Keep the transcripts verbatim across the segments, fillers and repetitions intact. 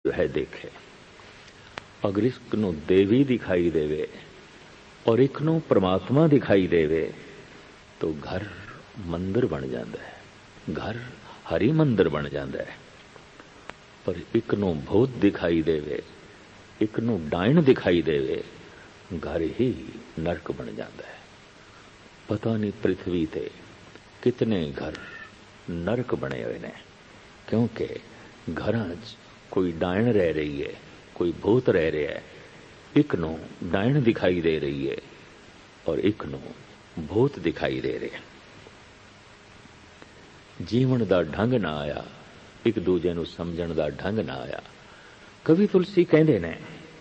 है देखे। अगर एक नूं देवी दिखाई देवे और एक नूं परमात्मा दिखाई देवे तो घर मंदिर बन जाता है, घर हरि मंदिर बन जाता है। पर एक नूं भूत दिखाई देवे, एक नूं डायन दिखाई देवे, घर ही नरक बन जाता है। पता नहीं पृथ्वी ते कितने घर नरक बने हुए ने, क्योंकि घरां च कोई डायन रह रही है, कोई भूत रह रहा है। एक नूं डायन दिखाई दे रही है और एक नूं भूत दिखाई दे रहे। जीवन दा ढंग ना आया, एक दूजे नूं समझण दा ढंग ना आया। कवि तुलसी कहंदे ने,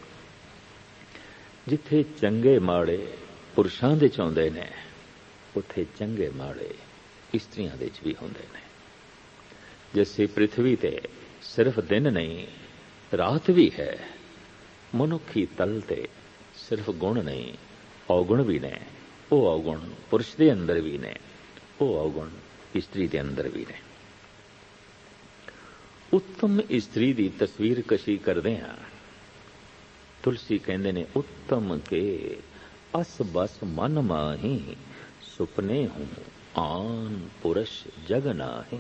जिथे चंगे माड़े पुरुषां दे च आउंदे ने, उत्थे चंगे माड़े इस्त्रियां दे च भी हुंदे ने। जैसे पृथ्वी ते सिर्फ दिन नहीं रात भी है, मनुखी तल ते सिर्फ गुण नहीं अवगुण भी ने। वो अवगुण पुरुष दे अंदर भी ने, वो अवगुण स्त्री दे अंदर भी ने। उत्तम स्त्री दी तस्वीर कशी करदे हां। तुलसी कहंदे ने, उत्तम के अस बस मन माही, सुपने हूं आन पुरुष जग नाहि।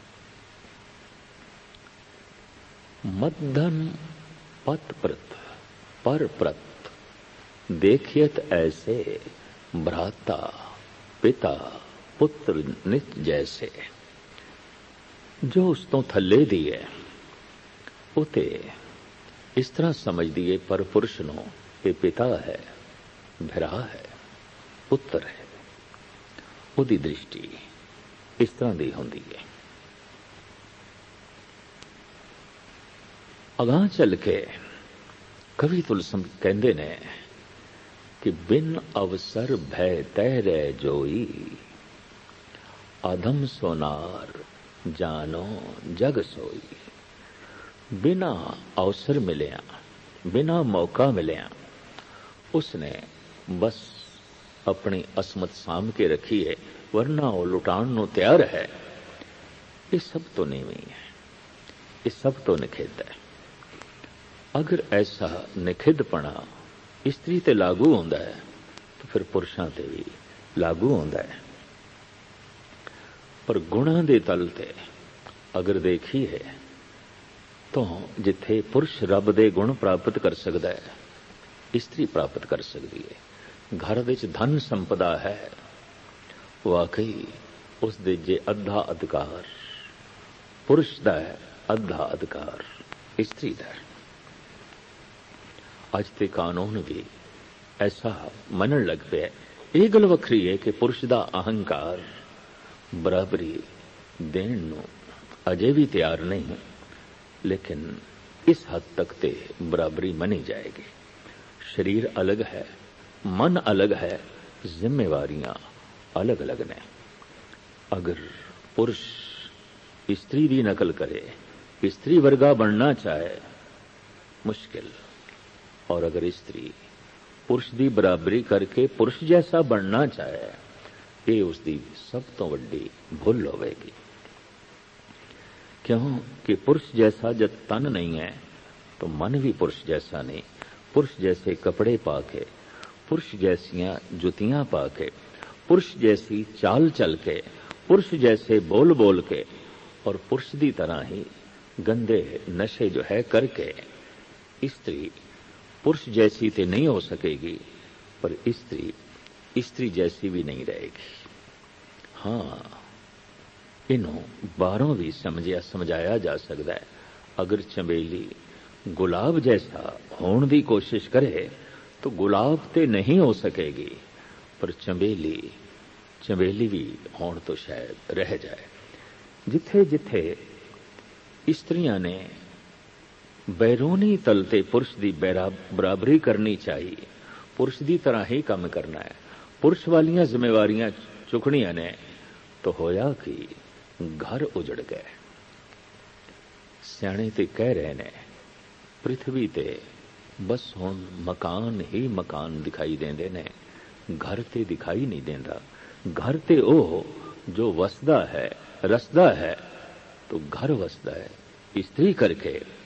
मद्धन पत प्रत पर प्रत, देखियत ऐसे भ्राता पिता पुत्र नित जैसे। जो उस तो थल्ले दी है उते इस तरह समझ दिए, पर पुरुष नो ये पिता है, भरा है, पुत्र है। उदी दृष्टि इस तरह दी होंदी है। अगां चल के कवि तुलसी कहंदे ने कि बिन अवसर भय तह रह जोई, अधम सोनार जानो जग सोई। बिना अवसर मिलिया, बिना मौका मिलिया, उसने बस अपनी असमत साम के रखी है, वरना वो लुटान नो तैयार है। ये सब तो नीवी है, ये सब तो निखिद है। अगर ऐसा निखिदपना स्त्री ते लागू होंदा है तो फिर पुरुषां ते भी लागू होंदा है। पर गुणां दे तल ते अगर देखिए तो जिथे पुरुष रब दे गुण प्राप्त कर सकता है, स्त्री प्राप्त कर सकती है। घर विच धन संपदा है, वाकई उस दे जे अद्धा अधिकार पुरुष दा है, अद्धा अधिकार स्त्री दा है। अज ते कानून भी ऐसा मनन लग पे। ये गल वखरी है कि पुरुष दा अहंकार बराबरी देण नूं अजे भी तैयार नहीं, लेकिन इस हद तक ते बराबरी मनी जाएगी। शरीर अलग है, मन अलग है, जिम्मेवारियां अलग अलग ने। अगर पुरुष स्त्री दी नकल करे, स्त्री वर्गा बनना चाहे, मुश्किल। और अगर स्त्री पुरुष दी बराबरी करके पुरुष जैसा बनना चाहे, ये उसकी सब तो वड्डी भुल होवेगी। क्यों कि पुरुष जैसा जब तन नहीं है तो मन भी पुरुष जैसा नहीं। पुरुष जैसे कपड़े पाके, पुरुष जैसियां जुतियां पाके, पुरुष जैसी चाल चल के, पुरुष जैसे बोल बोल के और पुरुष दी तरह ही गंदे नशे जो है करके, स्त्री पुरुष जैसी तो नहीं हो सकेगी, पर स्त्री स्त्री जैसी भी नहीं रहेगी। हाँ, इन्हों बारों भी समझिया समझाया जा सकता है। अगर चंबेली गुलाब जैसा होने की कोशिश करे तो गुलाब ते नहीं हो सकेगी, पर चंबेली चंबेली भी होने तो शायद रह जाए। जिथे जिथे स्त्रियां ने बैरूनी तल ते पुरुष की बराबरी करनी चाहिए, पुरुष की तरह ही काम करना है, पुरुष वालियां जिम्मेवारियां चुकनियां ने, तो होया कि घर उजड़ गए। सियाणे ते कह रहे ने, पृथ्वी ते बस हुण मकान ही मकान दिखाई देंदे ने, घर ते दिखाई नहीं देंदा। घर ते ओ जो वसदा है, रसदा है, तो घर वसदा है स्त्री करके,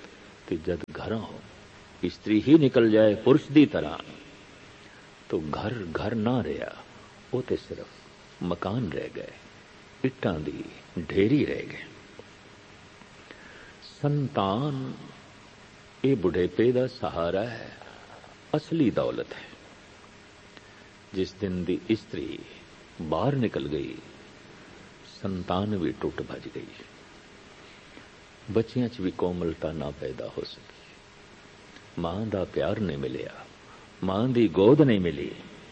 ਤੇ ਜਦ ਘਰੋਂ ਇਸਤਰੀ ਹੀ ਨਿਕਲ ਜਾਏ ਪੁਰਸ਼ ਦੀ ਤਰ੍ਹਾਂ तो घर घर ना रहा, वो तो सिर्फ मकान रह गए, इट्टां दी ढेरी रह गए। संतान ये बुढ़ेपे दा सहारा है, असली दौलत है। जिस दिन दी इस्त्री बाहर निकल गई, संतान भी टुट भज गई, बच्चियां च भी कोमलता ना पैदा हो सकी, मां दा प्यार नहीं मिलिया, मां दी गोद नहीं मिली,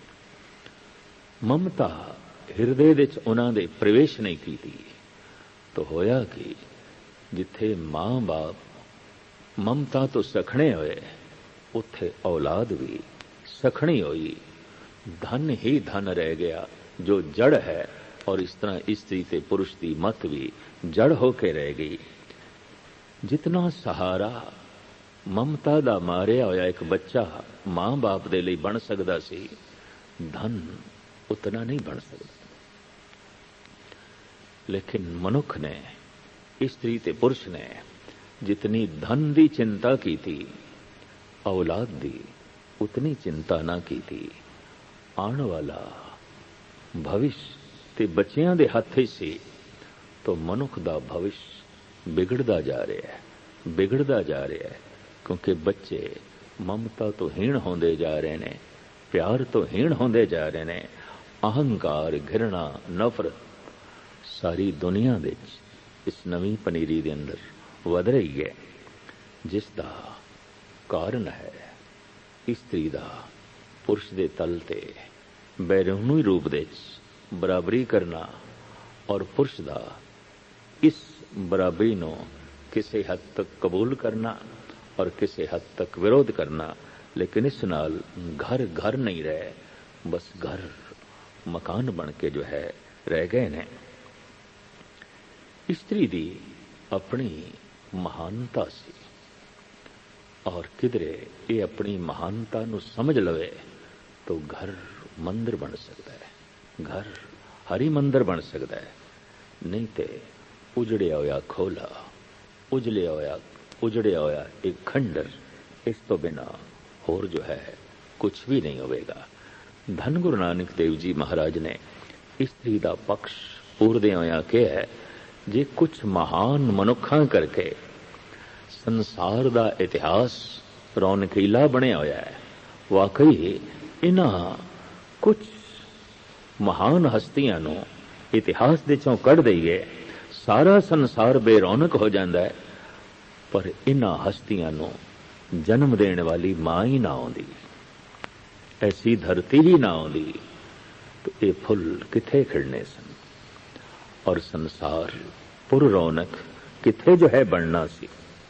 ममता हिरदे विच उन्हां दे प्रवेश नहीं कीती। तो होया कि जिथे मां बाप ममता तो सखणे होए, उत्थे औलाद भी सखणी होई, धन ही धन रह गया जो जड़ है, और इस तरह स्त्री ते पुरुष की मत भी जड़ होके रह गई। जितना सहारा ममता दा मारिया होया एक बच्चा मां बाप दे लई बन सकदा सी, धन उतना नहीं बन सकदा। लेकिन मनुख ने, स्त्री ते पुरुष ने जितनी धन दी चिंता की थी, औलाद दी उतनी चिंता ना की थी। आने वाला भविष्य ते बच्चियां दे हत्थ विच सी, तो मनुख दा भविष्य बिगड़दा जा रहा है, बिगड़दा जा रहा है, क्योंकि बच्चे ममता तो हीण होंदे जा रहे ने, प्यार तो हीण होंदे जा रहे ने। अहंकार, घृणा, नफरत सारी दुनिया दे इस नवीं पनीरी दे अंदर वध रही है, जिसदा कारण है स्त्री दा पुरुष दे तल ते बैरूनी रूप दे बराबरी करना, और पुरुष दा इस बराबरी नूं किसी हद तक कबूल करना और किसी हद तक विरोध करना। लेकिन इस नाल घर घर नहीं रहे, बस घर मकान बन के जो है रह गए ने। स्त्री दी अपनी महानता सी, और किधरे ये अपनी महानता नू समझ लवे तो घर मंदिर बन सकता है, घर हरी मंदिर बन सकता है। नहीं ते उजड़िया होया खोला, उजलिया होया उजड़िया होया एक खंडर, इस तो बिना होर जो है कुछ भी नहीं होवेगा। धन गुरु नानक देव जी महाराज ने स्त्री दा पक्ष पूरदे होया कहा है, जे कुछ महान मनुखा करके संसार दा इतिहास रौनकीला बनिया होया है। वाकई इन्हां कुछ महान हस्तियां नूं इतिहास दे चों कढ दईए, सारा संसार बेरौनक हो जाता है। पर इन्हां हस्तियां नूं जन्म देने वाली मां ही ना आउंदी, ऐसी धरती ही ना आउंदी, तो ये फुल किथे खिड़ने सन, और संसार पुर रौनक किथे जो है बनना सी।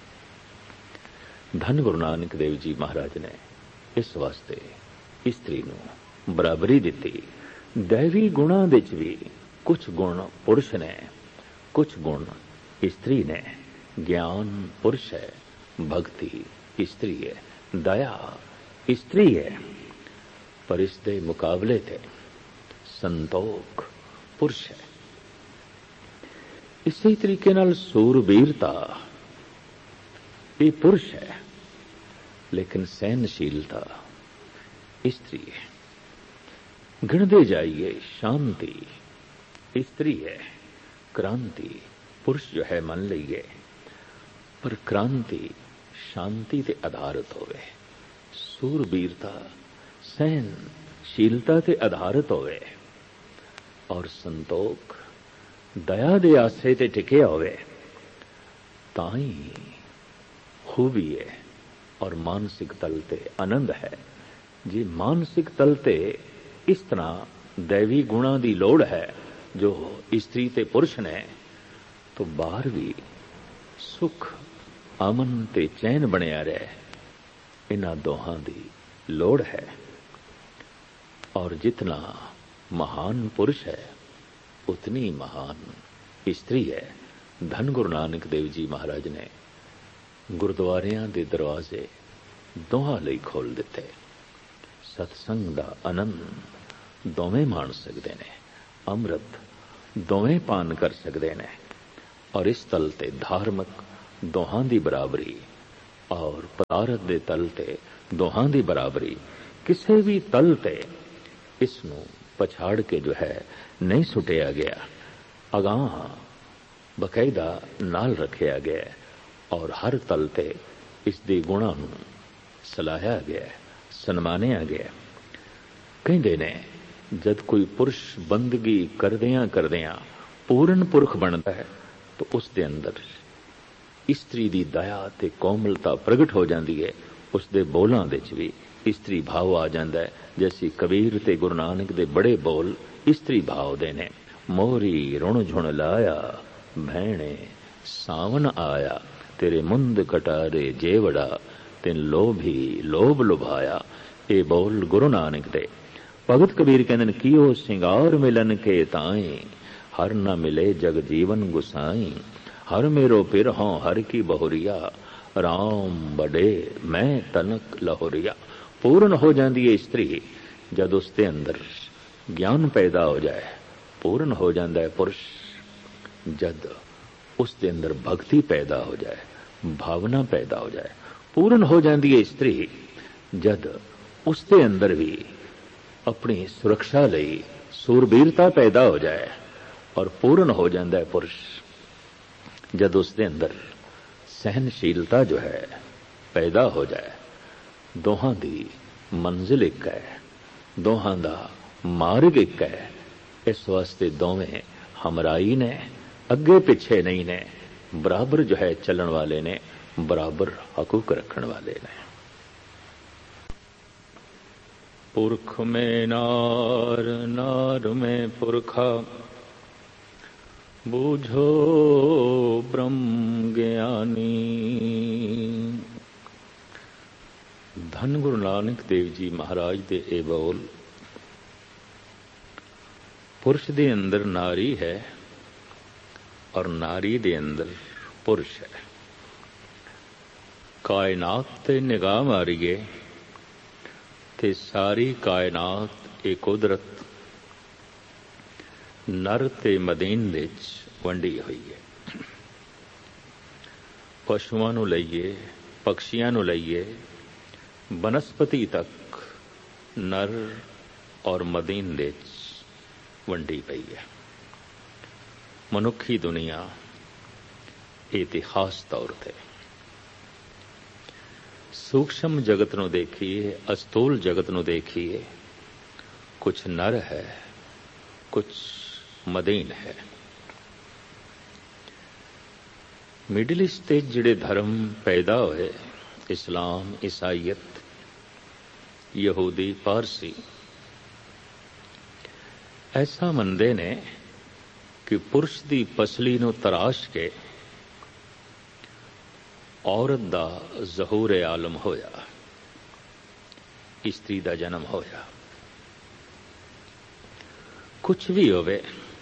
धन गुरु नानक देव जी महाराज ने इस वास्ते स्त्री नूं बराबरी दिती। दैवी गुणां विच भी कुछ गुण पुरुष ने, कुछ गुण स्त्री ने। ज्ञान पुरुष है, भक्ति स्त्री है, दया स्त्री है, पर इसके मुकाबले थे संतोख पुरुष है। इसी तरीके नाल सूरबीरता ये पुरुष है, लेकिन सहनशीलता स्त्री है। गिणदे जाइए, शांति स्त्री है, क्रांति पुरुष जो है मन लीए, पर क्रांति शांति ते आधारित होवे, सूरबीरता सहनशीलता ते आधारित होवे, और संतोख दया दे आसरे ते टिके होवे, ताई खूबी है और मानसिक तल ते आनंद है। जी मानसिक तल ते इस तरह दैवी गुणा दी लोड़ है जो स्त्री ते पुरुष ने, तो बाहर भी सुख अमन ते चैन बनिया रहे, इन्हां दोहां दी लोड़ है। और जितना महान पुरुष है उतनी महान स्त्री है। धन गुरु नानक देव जी महाराज ने गुरुद्वारियां दे दरवाजे दोहां लई खोल दिते। सत्संग दा आनंद दोवें माण सकदे ने, अमृत दोवें पान कर सकदे ने, और इस तल ते धार्मिक दोहां दी बराबरी और ਪਦਾਰਥ ਦੇ ਤਲ ਤੇ ਦੋਹਾਂ ਦੀ ਬਰਾਬਰੀ ਕਿਸੇ ਵੀ ਤਲ ਤੇ ਇਸ ਨੂੰ ਪਛਾੜ ਕੇ ਜੋ ਹੈ ਨਹੀਂ ਸੁੱਟਿਆ ਗਿਆ, ਅਗਾਂਹ ਬਕਾਇਦਾ ਨਾਲ ਰੱਖਿਆ ਗਿਆ ਔਰ ਹਰ ਤਲ ਤੇ ਇਸ ਦੇ ਗੁਣਾਂ ਨੂੰ ਸਲਾਹਿਆ ਗਿਆ, ਸਨਮਾਨਿਆ ਗਿਆ। ਕਹਿੰਦੇ ਨੇ ਜਦ ਕੋਈ ਪੁਰਸ਼ ਬੰਦਗੀ ਕਰਦਿਆਂ ਕਰਦਿਆਂ ਪੂਰਨ ਪੁਰਖ ਬਣਦਾ ਹੈ ਤਾਂ ਉਸ ਦੇ ਅੰਦਰ ਇਸਤਰੀ ਦੀ ਦਇਆ ਤੇ ਕੋਮਲਤਾ ਪ੍ਰਗਟ ਹੋ ਜਾਂਦੀ ਹੈ। ਉਸ ਦੇ ਬੋਲਾਂ ਵਿੱਚ ਵੀ ਇਸਤਰੀ ਭਾਵ ਆ ਜਾਂਦਾ ਹੈ। ਜੈਸੀ ਕਬੀਰ ਤੇ ਗੁਰੂ ਨਾਨਕ ਦੇ ਬੜੇ ਬੋਲ ਇਸਤਰੀ ਭਾਵ ਦੇ ਨੇ। ਮੋਰੀ ਰੁਣ ਝੁਣ ਲਾਇਆ ਭੈਣੇ ਸਾਵਨ ਆਇਆ, ਤੇਰੇ ਮੁੰਦ ਕਟਾਰੇ ਜੇਵੜਾ ਤਿਨ ਲੋਭੀ ਲੋਭ ਲੁਭਾਇਆ। ਇਹ ਬੋਲ ਗੁਰੂ ਨਾਨਕ ਦੇ। ਭਗਤ ਕਬੀਰ ਕਹਿੰਦੇ ਨੇ ਕੀਓ ਸਿੰਗਾਰ ਮਿਲਨ ਕੇ ਤਾਏ, ਹਰ ਨਾ ਮਿਲੇ ਜਗ ਜੀਵਨ ਗੁਸਾਈ। ਹਰ ਮੇਰੋ ਪਿਰ ਹੋਂ ਹਰ ਕੀ ਬਹੁਰੀਆ, ਰਾਮ ਬੜੇ ਮੈਂ ਤਨਕ ਲਹੋਰੀਆ। ਪੂਰਨ ਹੋ ਜਾਂਦੀ ਹੈ ਇਸਤਰੀ ਜਦ ਉਸ ਦੇ ਅੰਦਰ ਗਿਆਨ ਪੈਦਾ ਹੋ ਜਾਏ। ਪੂਰਨ ਹੋ ਜਾਂਦਾ ਹੈ ਪੁਰਸ਼ ਜਦ ਉਸ ਦੇ ਅੰਦਰ ਭਗਤੀ ਪੈਦਾ ਹੋ ਜਾਏ, ਭਾਵਨਾ ਪੈਦਾ ਹੋ ਜਾਏ। ਪੂਰਨ ਹੋ ਜਾਂਦੀ ਹੈ ਇਸਤਰੀ ਜਦ ਉਸ ਦੇ ਅੰਦਰ ਵੀ ਆਪਣੀ ਸੁਰੱਖਿਆ ਲਈ ਸੂਰਬੀਰਤਾ ਪੈਦਾ ਹੋ ਜਾਏ। ਔਰ ਪੂਰਨ ਹੋ ਜਾਂਦਾ ਹੈ ਪੁਰਸ਼ ਜਦ ਉਸ ਦੇ ਅੰਦਰ ਸਹਿਨਸ਼ੀਲਤਾ ਜੋ ਹੈ ਪੈਦਾ ਹੋ ਜਾਏ। ਦੋਹਾਂ ਦੀ ਮੰਜ਼ਿਲ ਇੱਕ ਹੈ, ਦੋਹਾਂ ਦਾ ਮਾਰਗ ਇੱਕ ਹੈ। ਇਸ ਵਾਸਤੇ ਦੋਵੇਂ ਹਮਰਾਈ ਨੇ, ਅੱਗੇ ਪਿੱਛੇ ਨਹੀਂ ਨੇ, ਬਰਾਬਰ ਜੋ ਹੈ ਚੱਲਣ ਵਾਲੇ ਨੇ, ਬਰਾਬਰ ਹਕੂਕ ਰੱਖਣ ਵਾਲੇ ਨੇ। ਪੁਰਖ में नार नार में पुरखा, बूझो ब्रह्म ज्ञानी। धन गुरु नानक देव जी महाराज दे ए बोल। पुरुष दे अंदर नारी है और नारी दे अंदर पुरुष है। कायनात ते निगाह मारीए ते सारी कायनात ए कुदरत नर ते मदीन विच वंडी हुई है। पशुआं नूं लईए, पक्षियां नूं लईए, बनस्पति तक नर और मदीन विच वंडी पई है। मनुखी दुनिया इतिहास तौर ते सूक्ष्म जगत नूं देखिए, अस्थूल जगत नूं देखिए, कुछ नर है, कुछ मदीन है। मिडिल ईस्ट ते जिहड़े धर्म पैदा होए, इस्लाम, ईसाईयत, यहूदी, पारसी, ऐसा मनदे ने कि पुरुष दी पसली नूं तराश के औरत दा ज़हूर आलम होया, इस्त्री दा जन्म होया। कुछ भी होवे,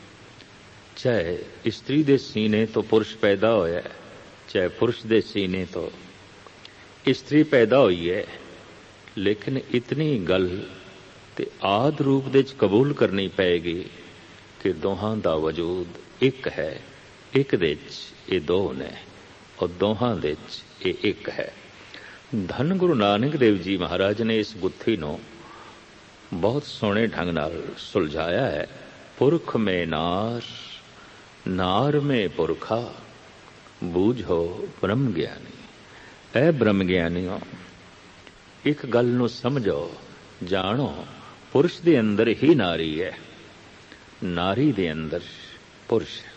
चाहे स्त्री दे सीने तो पुरुष पैदा होया, चाहे पुरुष दे सीने तो स्त्री पैदा हुई है, लेकिन इतनी गल ते आद रूप दे च कबूल करनी पैगी कि दोहां दा वजूद एक है, एक दे च ये दो ने और दोहां दे च ये एक है। धन गुरु नानक देव जी महाराज ने इस गुत्थी नूं बहुत सोहणे ढंग नाल सुलझाया है। पुरख में नार, नार में पुरखा, बूझो ब्रह्म ज्ञानी। ऐ ब्रह्म ज्ञानियों, एक गल नूं समझो, जानो, पुरुष दे अंदर ही नारी है, नारी दे अंदर पुरुष है।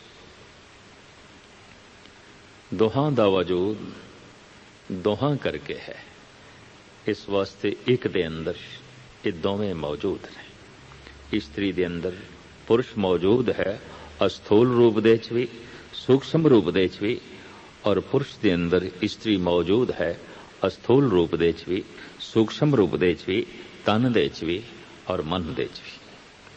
दोहां दा वजूद दोहां करके है। इस वास्ते एक दे अंदर ये दोवें मौजूद ने। स्त्री दे अंदर पुरुष मौजूद है, अस्थूल रूप दे च भी, सूक्ष्म रूप दे च भी, और पुरुष दे अंदर स्त्री मौजूद है, अस्थूल रूप दे च भी, सूक्ष्म रूप दे च भी, तन दे च भी और मन दे च भी।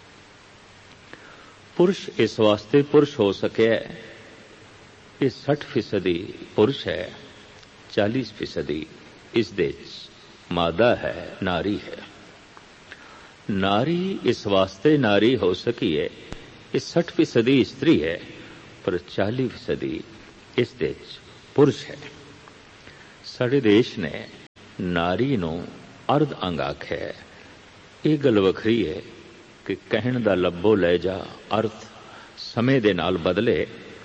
पुरुष इस वास्ते पुरुष हो सके, ये सठ फीसदी पुरुष है, चालीस फीसदी इस दे च मादा है, नारी है। नारी इस वास्ते नारी हो सकी है, इस सठ फीसदी स्त्री है, पर चालीस फीसदी इस दे च पुरुष है। ਸਾਡੇ ਦੇਸ਼ ਨੇ ਨਾਰੀ ਨੂੰ ਅਰਧ ਅੰਗ ਆਖਿਆ ਹੈ। ਇਹ ਗੱਲ ਵੱਖਰੀ ਹੈ ਕਿ ਕਹਿਣ ਦਾ ਲੱਭੋ ਲੈ ਜਾ ਅਰਥ ਸਮੇਂ ਦੇ ਨਾਲ ਬਦਲੇ।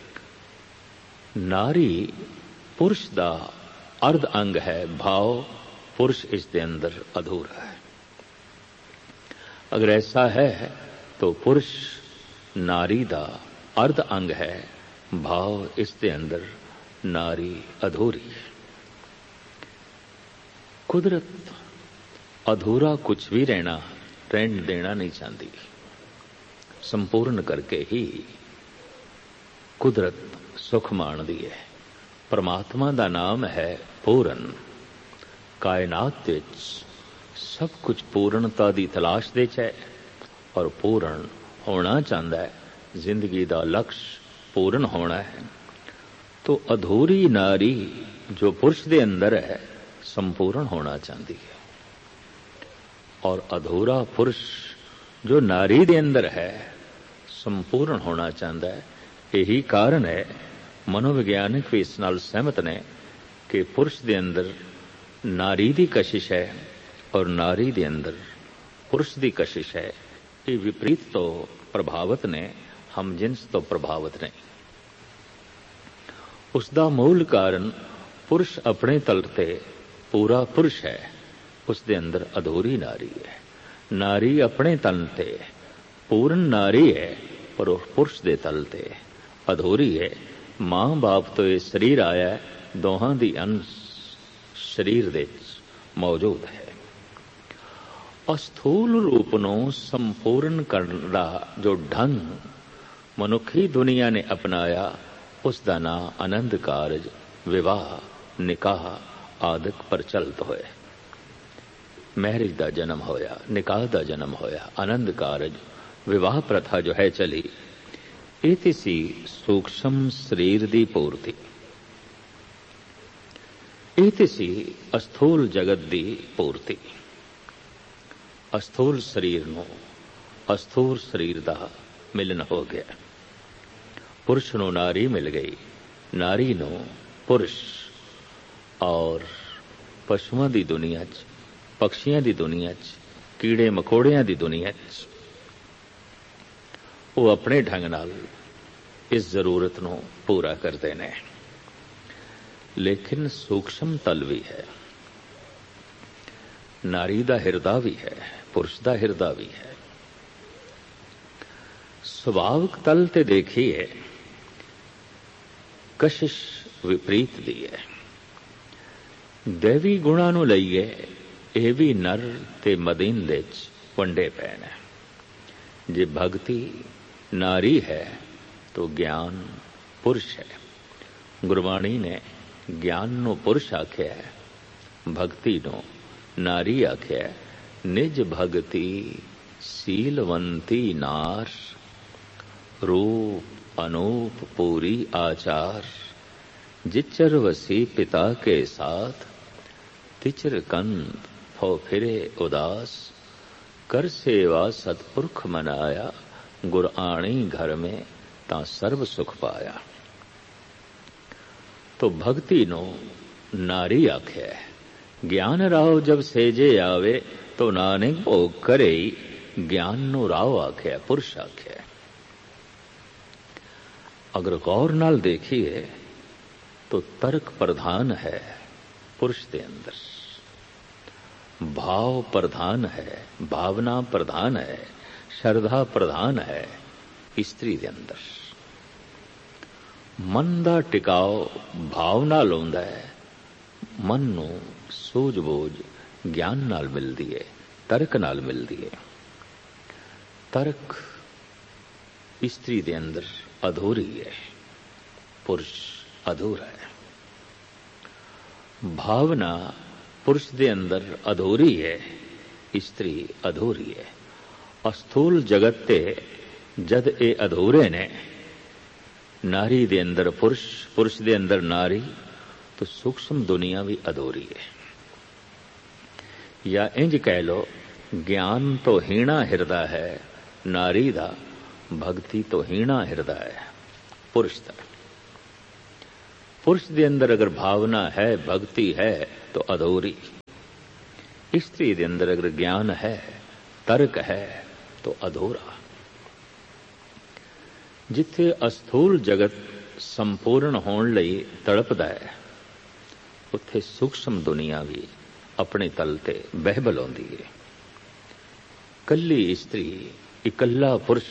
ਨਾਰੀ ਪੁਰਸ਼ ਦਾ ਅਰਧ ਅੰਗ ਹੈ, ਭਾਵ पुरुष इसके अंदर अधूरा है। अगर ऐसा है तो पुरुष नारी दा अर्ध अंग है, भाव इसके अंदर नारी अधूरी है। कुदरत अधूरा कुछ भी रहना रहन देना नहीं चाहती, संपूर्ण करके ही कुदरत सुख माणदी है। परमात्मा दा नाम है पूर्ण। कायनात विच सब कुछ पूर्णता दी तलाश दे च है और पूर्ण होना चाहता है। जिंदगी दा लक्ष्य पूर्ण होना है। तो अधूरी नारी जो पुरुष दे अंदर है संपूर्ण होना चाहती है, और अधूरा पुरुष जो नारी दे अंदर है संपूर्ण होना चाहता है। यही कारण है, मनोविज्ञानिक भी इस नाल सहमत ने कि पुरुष दे अंदर नारी दी कशिश है और नारी दे अंदर पुरुष दी कशिश है। ये विपरीत तो प्रभावित ने, हम जिन्स तो प्रभावित नहीं। उसका मूल कारण पुरुष अपने तल ते पूरा पुरुष है, उसके अंदर अधूरी नारी है। नारी अपने तल ते पूर्ण नारी है पर उस पुरुष दे तल ते अधूरी है। मां बाप तो ये शरीर आया है, दोहां दी अंश शरीर दे मौजूद है। अस्थूल रूप नूं संपूर्ण करने दा जो ढंग मनुखी दुनिया ने अपनाया, उसका नाम आनंद कारज, विवाह, निकाह आदि प्रचलित होए। मैरिज का जन्म होया, निकाह का जन्म होया, आनंद कारज विवाह प्रथा जो है चली, ये सी सूक्ष्म शरीर की पूर्ति। ये सी अस्थूल जगत की पूर्ति। अस्थूल शरीर नूं अस्थूल शरीर का मिलन हो गया। पुरुष नूं नारी मिल गई, नारी नूं पुरुष। और पशुओं की दुनिया च, पक्षियों की दुनिया च, कीड़े मकोड़ियां की दुनिया च वो अपने ढंग नाल इस जरूरत नूं पूरा करते हैं। लेकिन सूक्ष्म तल भी है, नारी दा हिरदा भी है, पुरुष दा हिरदा भी है। सुभाविक तल ते देखिए कशिश विपरीत दी है। दैवी गुणा नूं लईए यह भी नर ते मदीन दे च वंडे पैण है। जे भक्ति नारी है तो ज्ञान पुरुष है। गुरबाणी ने ज्ञान नो पुरुष आख्या है, भक्ति नो नारी आख्या है। निज भगति सीलवंती नार, रूप अनूप पूरी आचार। जिचर वसी पिता के साथ, तिचर कंद हो फिरे उदास। कर सेवा सतपुरख मनाया, गुर आणी घर में ता सर्व सुख पाया। तो भक्ति नो नारी आख्या है। ज्ञान राव जब सेजे आवे, तो नानक भोग करे। ज्ञान नो राव आख्या, पुरुष आख्या। अगर गौर नाल देखिए तो तर्क प्रधान है पुरुष के अंदर, भाव प्रधान है, भावना प्रधान है, श्रद्धा प्रधान है स्त्री के अंदर। मन का टिकाव भाव नाल होंदा है। मन नू सूझबूझ ज्ञान नाल मिलदी है, तर्क नाल मिलदी है। तर्क स्त्री के अंदर अधूरी है, पुरुष अधूरा है। भावना पुरुष के अंदर अधूरी है, स्त्री अधूरी है। अस्थूल जगत ते जद ए अधूरे ने, नारी दे अंदर पुरुष, पुरुष दे अंदर नारी, तो सूक्ष्म दुनिया भी अधूरी है। या इंज कह लो, ज्ञान तो हीणा हिरदा है नारी दा, भक्ति तो हीणा हिरदा है पुरुष दा। पुरुष के अंदर अगर भावना है, भक्ति है तो अधूरी। स्त्री के अंदर अगर ज्ञान है, तर्क है तो अधूरा। जिथे अस्थूल जगत संपूर्ण होने लई तड़पदा है, उत्थे सूक्ष्म दुनिया भी अपने तल ते बह बलाउंदी है। कल्ली स्त्री, इकल्ला पुरुष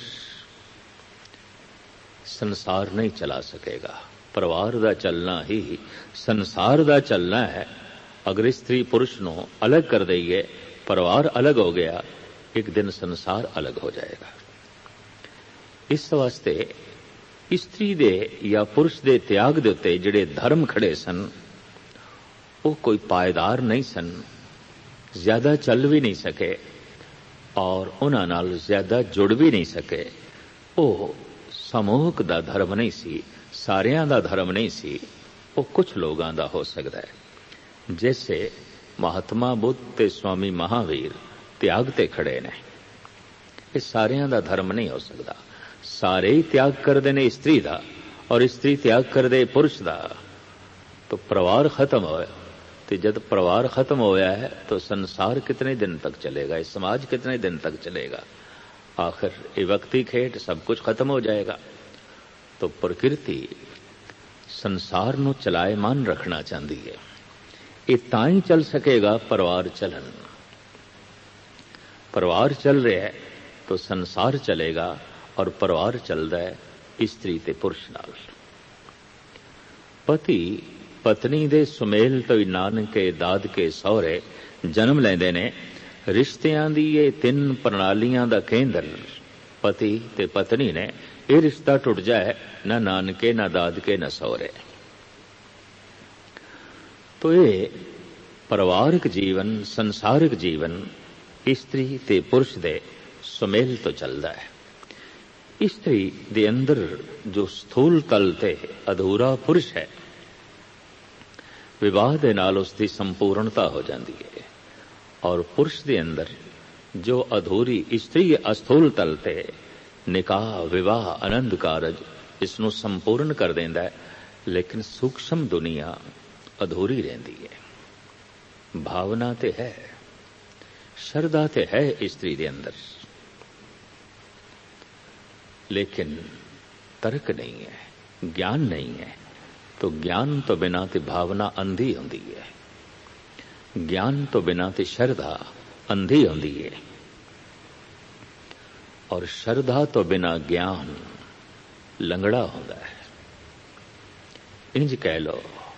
संसार नहीं चला सकेगा। परिवार दा चलना ही संसार दा चलना है। अगर स्त्री पुरुष नूं अलग कर देइए, परिवार अलग हो गया, एक दिन संसार अलग हो जाएगा। इस वास्ते स्त्री दे या पुरुष दे त्याग दे उत्ते जिहड़े धर्म खड़े सन, वो कोई पायदार नहीं सन, ज्यादा चल भी नहीं सके और उन्हां नाल ज्यादा जुड़ भी नहीं सके। वो समूहक दा धर्म नहीं सी, सारियां दा धर्म नहीं सी, वो कुछ लोगां दा हो सकदा है। जैसे महात्मा बुद्ध ते स्वामी महावीर त्याग ते खड़े ने, ये सारियां दा धर्म नहीं हो सकदा। सारे ही त्याग करदे ने स्त्री दा और स्त्री त्याग करदे पुरुष दा, तो परिवार खत्म होया। तो जब परिवार खत्म होया है तो संसार कितने दिन तक चलेगा, इस समाज कितने दिन तक चलेगा? आखिर ये वक्ती खेट सब कुछ खत्म हो जाएगा। तो प्रकृति संसार नूं चलायमान रखना चाहती है। ये तां ही चल सकेगा परिवार चलन। परिवार चल रहा है तो संसार चलेगा और परिवार चलदा है स्त्री ते पुरुष नाल। पति पत्नी दे सुमेल तो ही नानके दादके सहुरे जन्म लैंदे ने। रिश्तियां दी ये तीन प्रणालियां दा केंद्र पति ते पत्नी ने। ये रिश्ता टुट जाए, ना नानके ना दादके ना सहुरे। तो ये परिवारिक जीवन, संसारिक जीवन स्त्री ते पुरुष दे सुमेल तो चलदा है। स्त्री दे अंदर जो स्थूल तल ते अधूरा पुरुष है, विवाह दे नाल उसकी संपूर्णता हो जाती है। और पुरुष दे अंदर जो अधूरी स्त्री अस्थूल तल ते निकाह, विवाह, आनंद कारज इसनों संपूर्ण कर देंदा है। लेकिन सूक्ष्म दुनिया अधूरी रहती है। भावना ते है, श्रद्धा ते है स्त्री दे अंदर, लेकिन तर्क नहीं है, ज्ञान नहीं है। तो ज्ञान तो बिना ते भावना अंधी होंदी है, ज्ञान तो बिना ते श्रद्धा अंधी होंदी है, और श्रद्धा तो बिना ज्ञान लंगड़ा होता है। इंज कह लो,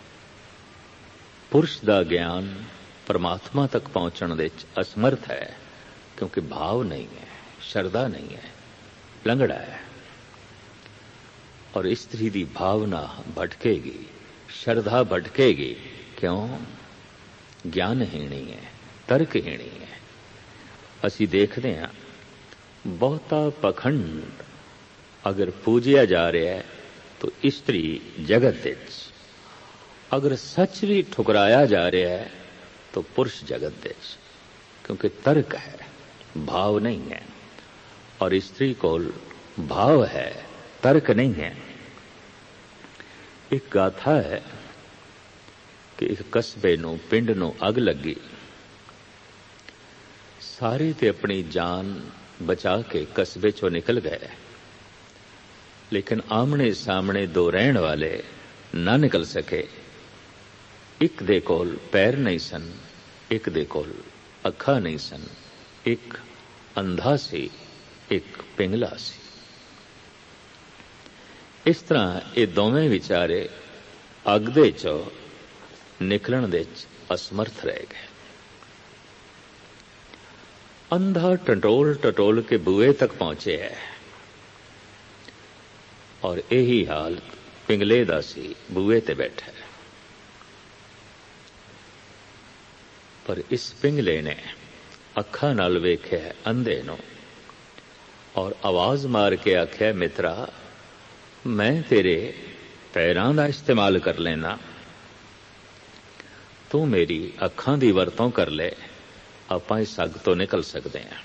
पुरुष दा ज्ञान परमात्मा तक पहुंचने दे असमर्थ है, क्योंकि भाव नहीं है, श्रद्धा नहीं है, लंगड़ा है। और स्त्री दी भावना भटकेगी, श्रद्धा भटकेगी। क्यों? ज्ञानहीणी है, तर्कहीणी है। असी देखते हैं बहुता पखंड अगर पूजिया जा रहा है तो स्त्री जगत विच, अगर सच भी ठुकराया जा रहा है तो पुरुष जगत विच, क्योंकि तर्क है, भाव नहीं है। और स्त्री को भाव है, तर्क नहीं है। एक गाथा है कि एक कस्बे नूं, पिंड नूं अग लगी, सारे ते अपनी जान बचा के कस्बे चों निकल गए, लेकिन आमने सामने दो रहण वाले ना निकल सके। एक दे कोल पैर नहीं सन, एक दे कोल अखा नहीं सन, एक अंधा सी, एक पिंगला सी। इस तरह ये दोवें विचारे अग दे चों निकलण दे असमर्थ रह गए। अंधा टटोल टटोल के बुए तक पहुंचे है, और यही हाल पिंगले दा सी, बुए ते बैठा है। पर इस पिंगले ने अखा नाल वेख्या अंधे नूं और आवाज मार के आख्या, मित्रा मैं तेरे पैरां दा इस्तेमाल कर लेना, तू मेरी अखां दी वरतों कर ले, आपां इस अग तो निकल सकते हैं।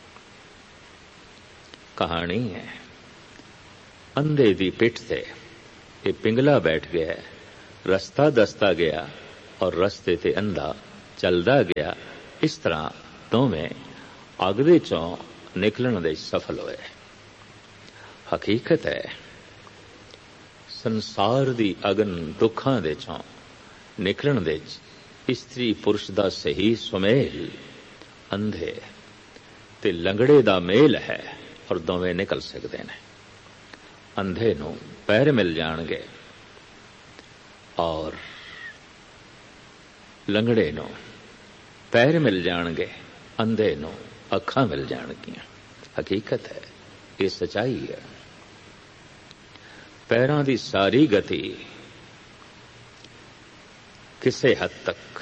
कहानी है, अंधे दी पिठ से ये पिंगला बैठ गया, ਰਸਤਾ ਦੱਸਦਾ ਗਿਆ ਔਰ ਰਸਤੇ ਤੇ ਅੰਧਾ ਚੱਲਦਾ ਗਿਆ। ਇਸ ਤਰ੍ਹਾਂ ਦੋਵੇਂ ਅੱਗ ਦੇ ਚੋਂ ਨਿਕਲਣ ਦੇ ਸਫਲ ਹੋਏ। ਹਕੀਕਤ ਹੈ ਸੰਸਾਰ ਦੀ ਅਗਨ ਦੁੱਖਾਂ ਦੇ ਚੋਂ ਨਿਕਲਣ ਦੇ ਇਸਤਰੀ ਪੁਰਸ਼ ਦਾ ਸਹੀ ਸੁਮੇਲ ਅੰਧੇ ਤੇ ਲੰਗੜੇ ਦਾ ਮੇਲ ਹੈ ਔਰ ਦੋਵੇਂ ਨਿਕਲ ਸਕਦੇ ਨੇ। ਅੰਧੇ ਨੂੰ ਪੈਰ ਮਿਲ ਜਾਣਗੇ ਔਰ ਲੰਗੜੇ ਨੂੰ ਪੈਰ ਮਿਲ ਜਾਣਗੇ, ਅੰਧੇ ਨੂੰ ਅੱਖਾਂ ਮਿਲ ਜਾਣਗੀਆਂ। ਹਕੀਕਤ ਹੈ, ਇਹ ਸਚਾਈ ਹੈ। ਪੈਰਾਂ ਦੀ ਸਾਰੀ ਗਤੀ ਕਿਸੇ ਹੱਦ ਤੱਕ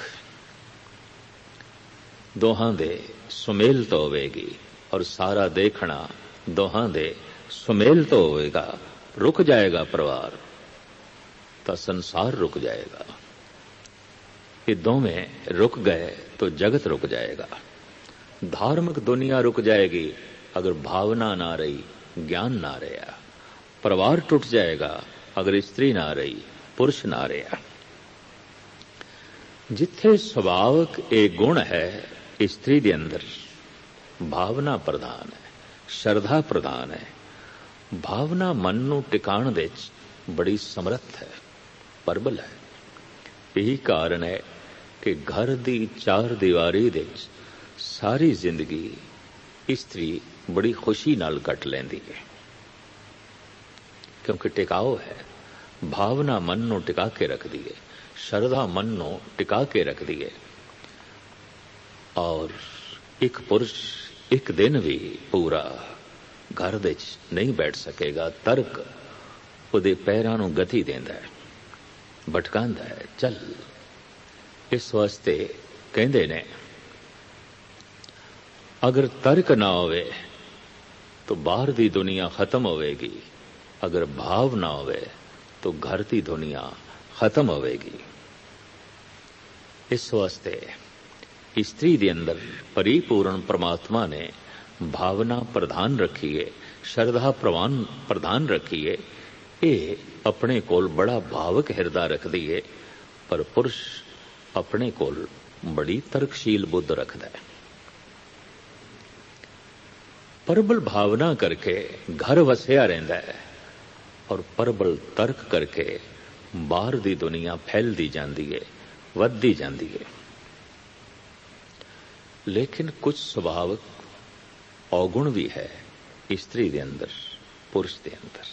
ਦੋਹਾਂ ਦੇ ਸੁਮੇਲ ਤੋਂ ਹੋਵੇਗੀ ਔਰ ਸਾਰਾ ਦੇਖਣਾ ਦੋਹਾਂ ਦੇ ਸੁਮੇਲ ਤੋਂ ਹੋਵੇਗਾ। ਰੁਕ ਜਾਏਗਾ ਪਰਿਵਾਰ ਤਾਂ ਸੰਸਾਰ ਰੁਕ ਜਾਏਗਾ। ਇਹ ਦੋਵੇਂ रुक गए तो जगत रुक जाएगा। धार्मिक दुनिया रुक जाएगी अगर भावना ना रही, ज्ञान ना रहा। परिवार टूट जाएगा अगर स्त्री ना रही, पुरुष ना रहा। जिथे सुभावक एक गुण है स्त्री दे अंदर, भावना प्रधान है, श्रद्धा प्रधान है। भावना मन नूं टिकाण दे बड़ी समर्थ है, प्रबल है। यही कारण है कि घर दी चार दीवारी दे सारी जिंदगी स्त्री बड़ी खुशी नाल कट लैंदी है, क्योंकि टिकाओ है। भावना मन नूं टिका के रखदी है, श्रद्धा मन नूं टिका के रखदी है। और एक पुरुष एक दिन भी पूरा घर दे नहीं बैठ सकेगा। तर्क उहदे पैरां नूं गति देंदा है, भटकांदा है। चल, इस वास्ते कहंदे ने अगर तर्क ना होवे तो बाहर दी दुनिया खत्म होवेगी, अगर भाव ना होवे तो घर दी दुनिया खत्म होवेगी। इस वास्ते स्त्री दे अंदर परिपूर्ण परमात्मा ने भावना प्रधान रखी है, श्रद्धा प्रवान प्रधान रखी है। ये अपने कोल बड़ा भावक हिरदा रखदी है, पर पुरुष अपने कोल बड़ी तर्कशील बुद्ध रखदा है। प्रबल भावना करके घर वसिया रहिंदा है और प्रबल तर्क करके बाहर दी दुनिया फैलदी जांदी है, वधदी जांदी है। लेकिन कुछ स्वभावक अवगुण भी है स्त्री दे अंदर, पुरुष दे अंदर।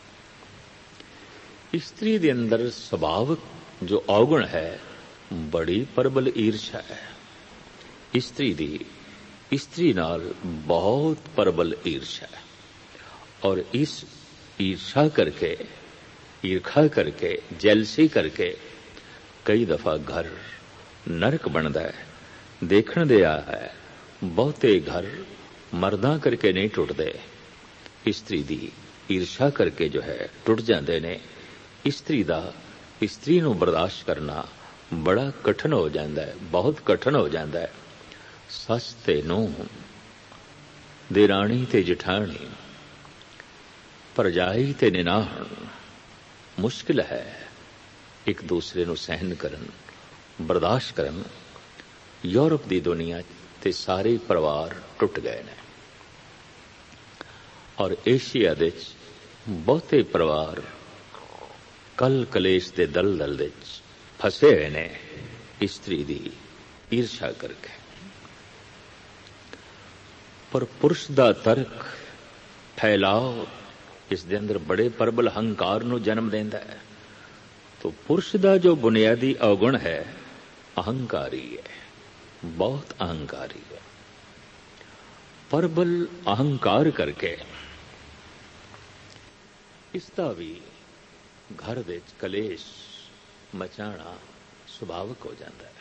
स्त्री दे अंदर स्वभावक जो अवगुण है, बड़ी प्रबल ईर्षा है। स्त्री दी स्त्री नाल बहुत प्रबल ईर्षा है और इस ईर्षा करके, ईर्खा करके, जेलसी करके कई दफा घर नरक बनता है। देखण दे आ है बहुते घर मर्दां करके नहीं टुटदे, स्त्री दी ईर्षा करके जो है टुट जाते ने। स्त्री दा स्त्री नूं बर्दाश्त करना बड़ा कठिन हो जाता है, बहुत कठिन हो जाता है। सस ते नूंह, देराणी ते जठाणी, परजाई ते निनाहण मुश्किल है एक दूसरे नूं सहन करन, बर्दाश्त करन। यूरोप दी दुनिया ते सारे परिवार टुट गए ने और एशिया दे बहुते परिवार कल कलेश दे दलदल दे फसे हुए ने स्त्री दी ईर्षा करके। पर पुरुष दा तर्क फैलाव इस दे अंदर बड़े प्रबल हंकार नूं जन्म देंदा है। तो पुरुष दा जो बुनियादी अवगुण है अहंकारी है, बहुत अहंकारी है। प्रबल अहंकार करके इसका भी घर दे कलेश मचाना सुभावक हो जाता है।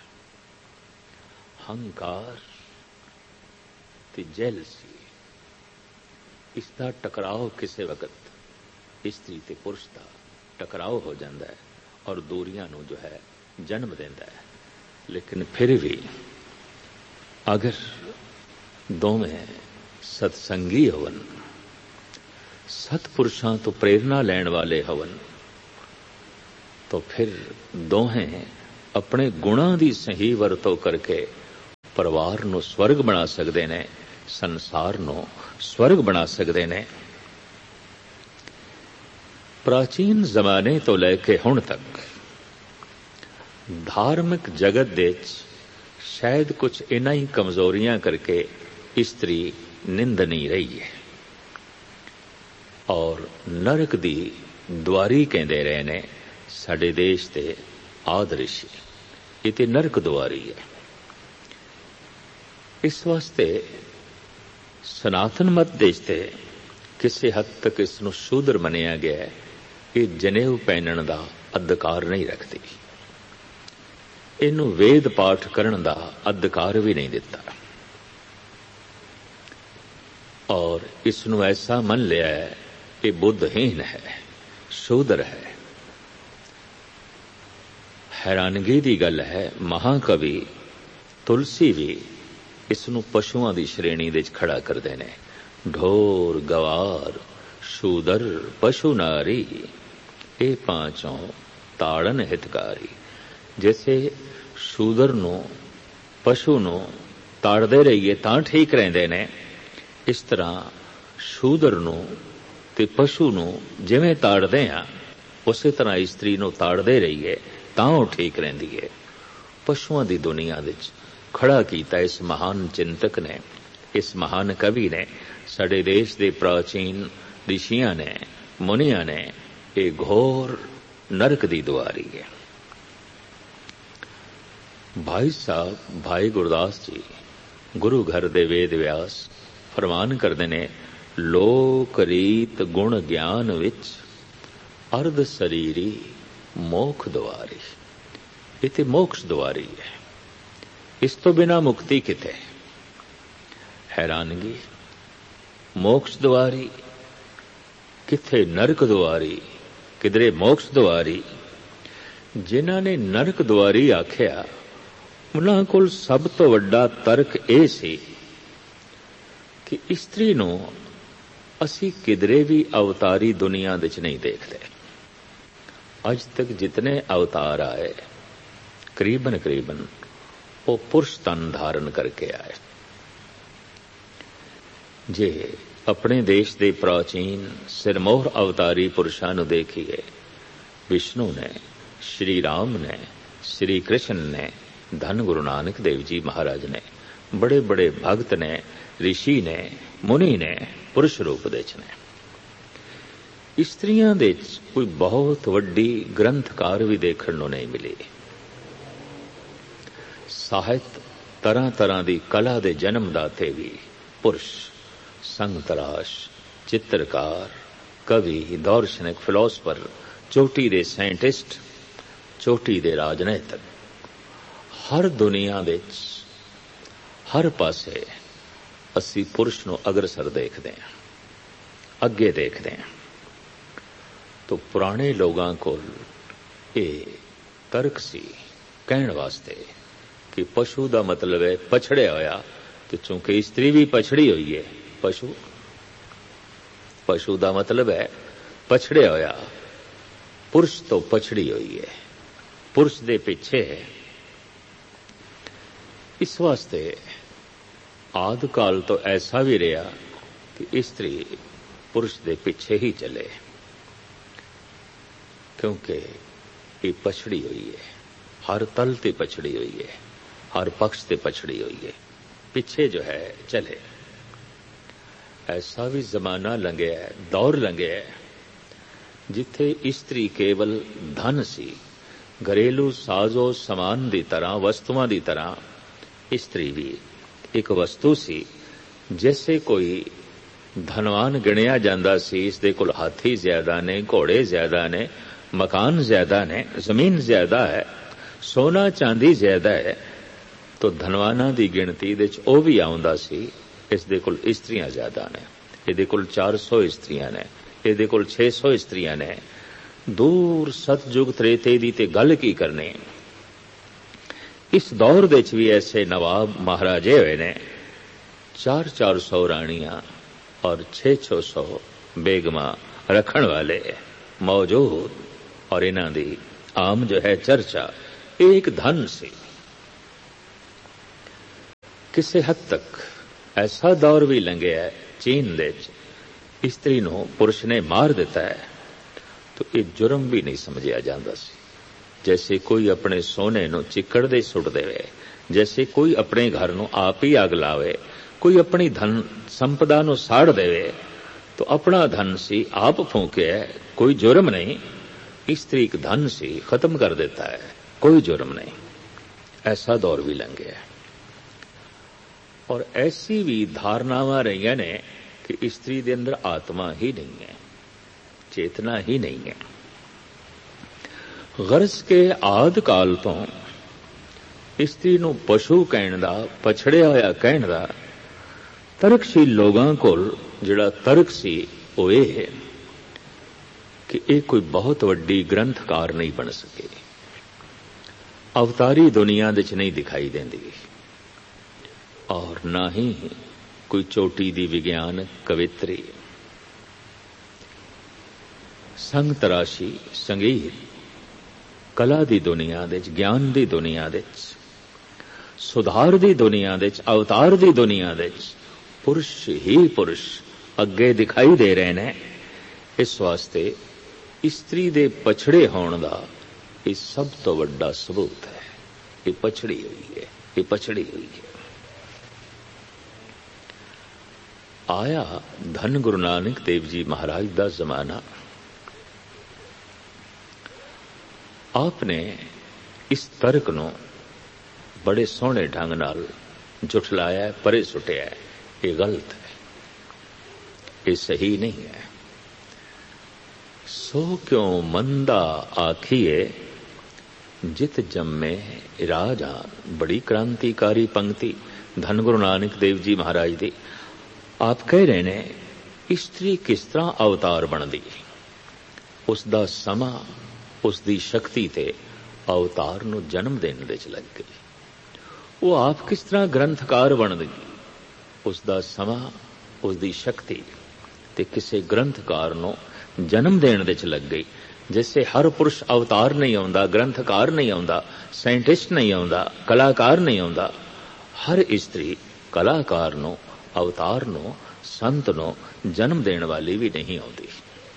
हंकार ते जेलसी इसका टकराव किसी वक्त स्त्री ते पुरुष का टकराव हो जाता है और दूरियां नूं जो है जन्म देता है। लेकिन फिर भी अगर दोवें सत्संगी होवन, सतपुरुषां तो प्रेरणा लैण वाले होवन, तो फिर दोहें अपने गुणां दी सही वरतों करके परिवार नूं स्वर्ग बना सकदे ने, संसार नूं स्वर्ग बना सकदे ने। प्राचीन जमाने तो लैके हुण तक धार्मिक जगत दे शायद कुछ इन्हां ही कमजोरियां करके स्त्री निंदनी रही है और नरक दी द्वारी कहंदे रहे ने साडे देश दे आदर्शी। ये ते नरक द्वारी है। इस वास्ते सनातन मत देश ते किसी हद तक इसनूं शूद्र मनिया गया है। ये जनेऊ पहनण दा अधिकार नहीं रखती, इनू वेद पाठ करन दा अधिकार भी नहीं दिता और इसनू ऐसा मन लिया है कि बुद्धहीन है, शूद्र है। हैरानगी दी गल है, महाकवि तुलसी भी इसनू पशुआं दी श्रेणी दे खड़ा करदे ने। ढोर गवार शूदर पशु नारी ए पांचों ताड़न हितकारी। जैसे शूदर नूं पशु नूं ताड़दे रहिए तां ठीक रहिंदे ने, इस तरह शूदर नूं ते पशु नूं जिवें ताड़दे आ उसे तरह इस्त्री नूं ताड़दे रहिए तां ओह ठीक रहिंदी है। पशुआं दी दुनिया विच खड़ा कीता इस महान चिंतक ने, इस महान कवि ने, साडे देश दे प्राचीन ऋषियां ने, मुनियां ने। ये घोर नरक दी दुआरी है। भाई साहब भाई गुरदास जी गुरु घर दे वेद व्यास फरमान करदे ने, लोक रीत गुण ज्ञान विच अर्ध शरीरी मोख दुआरी। इते मोक्ष दुआरी है, इस तो बिना मुक्ति किते। हैरानगी, मोक्ष दुआरी किथे नरक दुआरी, किधरे मोक्ष दुआरी। जिन्हां ने नरक दुआरी आख्या उन्हां कोल सब तो वड्डा तर्क यह सी कि इस्त्री नूं असी किधरे भी अवतारी दुनिया विच नहीं देखते। अज तक जितने अवतार आए करीबन करीबन वो पुरुष तन धारण करके आए। जे अपने देश दे प्राचीन सिरमौर अवतारी पुरुषां नूं देखिए, विष्णु ने, श्री राम ने, श्री कृष्ण ने, धन गुरु नानक देव जी महाराज ने, बड़े बड़े भगत ने, ऋषि ने, मुनि ने, पुरुष रूप दे ने। स्त्रियां दे कोई बहुत वड्डी ग्रंथकार भी देखण नूं नहीं मिली। ਸਾਹਿਤ तरह तरह की कला के जन्मदाते भी पुरुष, संगतराश, चित्रकार, कवि, दार्शनिक, फिलोसफर, चोटी दे साइंटिस्ट, चोटी दे राजनीतिक, हर दुनिया दे हर पासे असी पुरुष नूं अग्रसर देखते हैं, अगे देखते हैं। तो पुराने लोगों को ये तर्क सी कहण वास्ते कि पशु का मतलब है पछड़िया होया, तो चूंकि स्त्री भी पछड़ी हुई है, पशु पशु का मतलब है पछड़िया होया, पुरुष तो पछड़ी हुई है, पुरुष दे पीछे है। इस वास्ते आदि काल तो ऐसा भी रहा कि स्त्री पुरुष दे पीछे ही चले, क्योंकि ये पछड़ी हुई है, हर तल ते पछड़ी हुई है, हर पक्ष से पछड़ी हुई है, पीछे जो है चले। ऐसा भी जमाना लंघे है, दौर लंघे है, जिथे स्त्री केवल धन सी, घरेलू साजो समान दी तरह, वस्तुआं दी तरह स्त्री भी एक वस्तु सी। जैसे कोई धनवान गिणिया जांदा सी, इसदे कोल हाथी ज्यादा ने, घोड़े ज्यादा ने, मकान ज्यादा ने, जमीन ज्यादा है, सोना चांदी ज्यादा है, तो धनवाना दी गिणती दे च ओ भी आउंदा सी। इसदे कोल इस्त्रियां ज्यादा ने, इहदे कोल चार सौ इस्त्रियां ने, इहदे कोल छे सौ इस्त्रियां ने। दूर सतयुग त्रेते दी ते गल की करनी। इस दौर दे च भी ऐसे नवाब महाराजे हुए ने, चार चार सौ राणियां और छे छो सौ बेगमा रखण वाले मौजूद, और इन्हां दी आम जो है चर्चा एक धन से। किसी हद तक ऐसा दौर भी लंघिया है चीन दे इस्त्री नूं पुरुष ने मार दिता है तो ये जुर्म भी नहीं समझिया जाता सी। जैसे कोई अपने सोने नूं चिक्कड़ दे सुट देवे, जैसे कोई अपने घर नूं आप ही आग लावे, कोई अपनी धन संपदा नूं साड़ देवे तो अपना धन सी आप फूके है, कोई जुर्म नहीं। स्त्री एक धन सी खत्म कर देता है, कोई जुर्म नहीं। ऐसा दौर भी लंघ गया। और ऐसी भी धारणावां रही ने कि स्त्री दे अंदर आत्मा ही नहीं है, चेतना ही नहीं है। गरज के आद काल तो स्त्री नूं पशु कहण दा, पछड़िया होया कहण दा तरकशील लोगां कोल जिहड़ा तरक सी ਉਹ ਇਹ है कि ਇਹ कोई बहुत वड्डी ग्रंथकार नहीं बन सके। अवतारी दुनिया दे च नहीं दिखाई देंदी और ना ही कोई चोटी दी विज्ञान कवित्री। संग तराशी संगीत कला दी दुनिया दे च, ज्ञान दी दुनिया दे च, सुधार दी दुनिया दे च, अवतार दी दुनिया दे च पुरुष ही पुरुष अगे दिखाई दे रहे ने। इस वास्ते स्त्री दे पछड़े होने दा ये सब तो वड्डा सबूत है। ये पछड़ी हुई है, ये पछड़ी हुई है। आया धन गुरु नानक देव जी महाराज दा जमाना। आपने इस तर्क नूं बड़े सोहणे ढंग नाल जुठलाया, परे सुटिया है। ये गलत है, ये सही नहीं है। सो क्यों मंदा आखिए जित जम्मे राजान। बड़ी क्रांतिकारी पंक्ति धन गुरु नानक देव जी महाराज दी। आप कह रहे ने स्त्री किस तरह अवतार बनदी, उसदा समा उसदी शक्ति ते अवतार नूं जन्म देने दे च लग गई। वो आप किस तरह ग्रंथकार बनदी, उसदा समा उसदी शक्ति ते किसे ग्रंथकार नूं जन्म देने दे च लग गई। जैसे हर पुरुष अवतार नहीं आउंदा, ग्रंथकार नहीं आउंदा, साइंटिस्ट नहीं आउंदा, कलाकार नहीं आउंदा, हर स्त्री कलाकार नूं, अवतार नूं, संत नूं जन्म देने वाली भी नहीं आउंदी।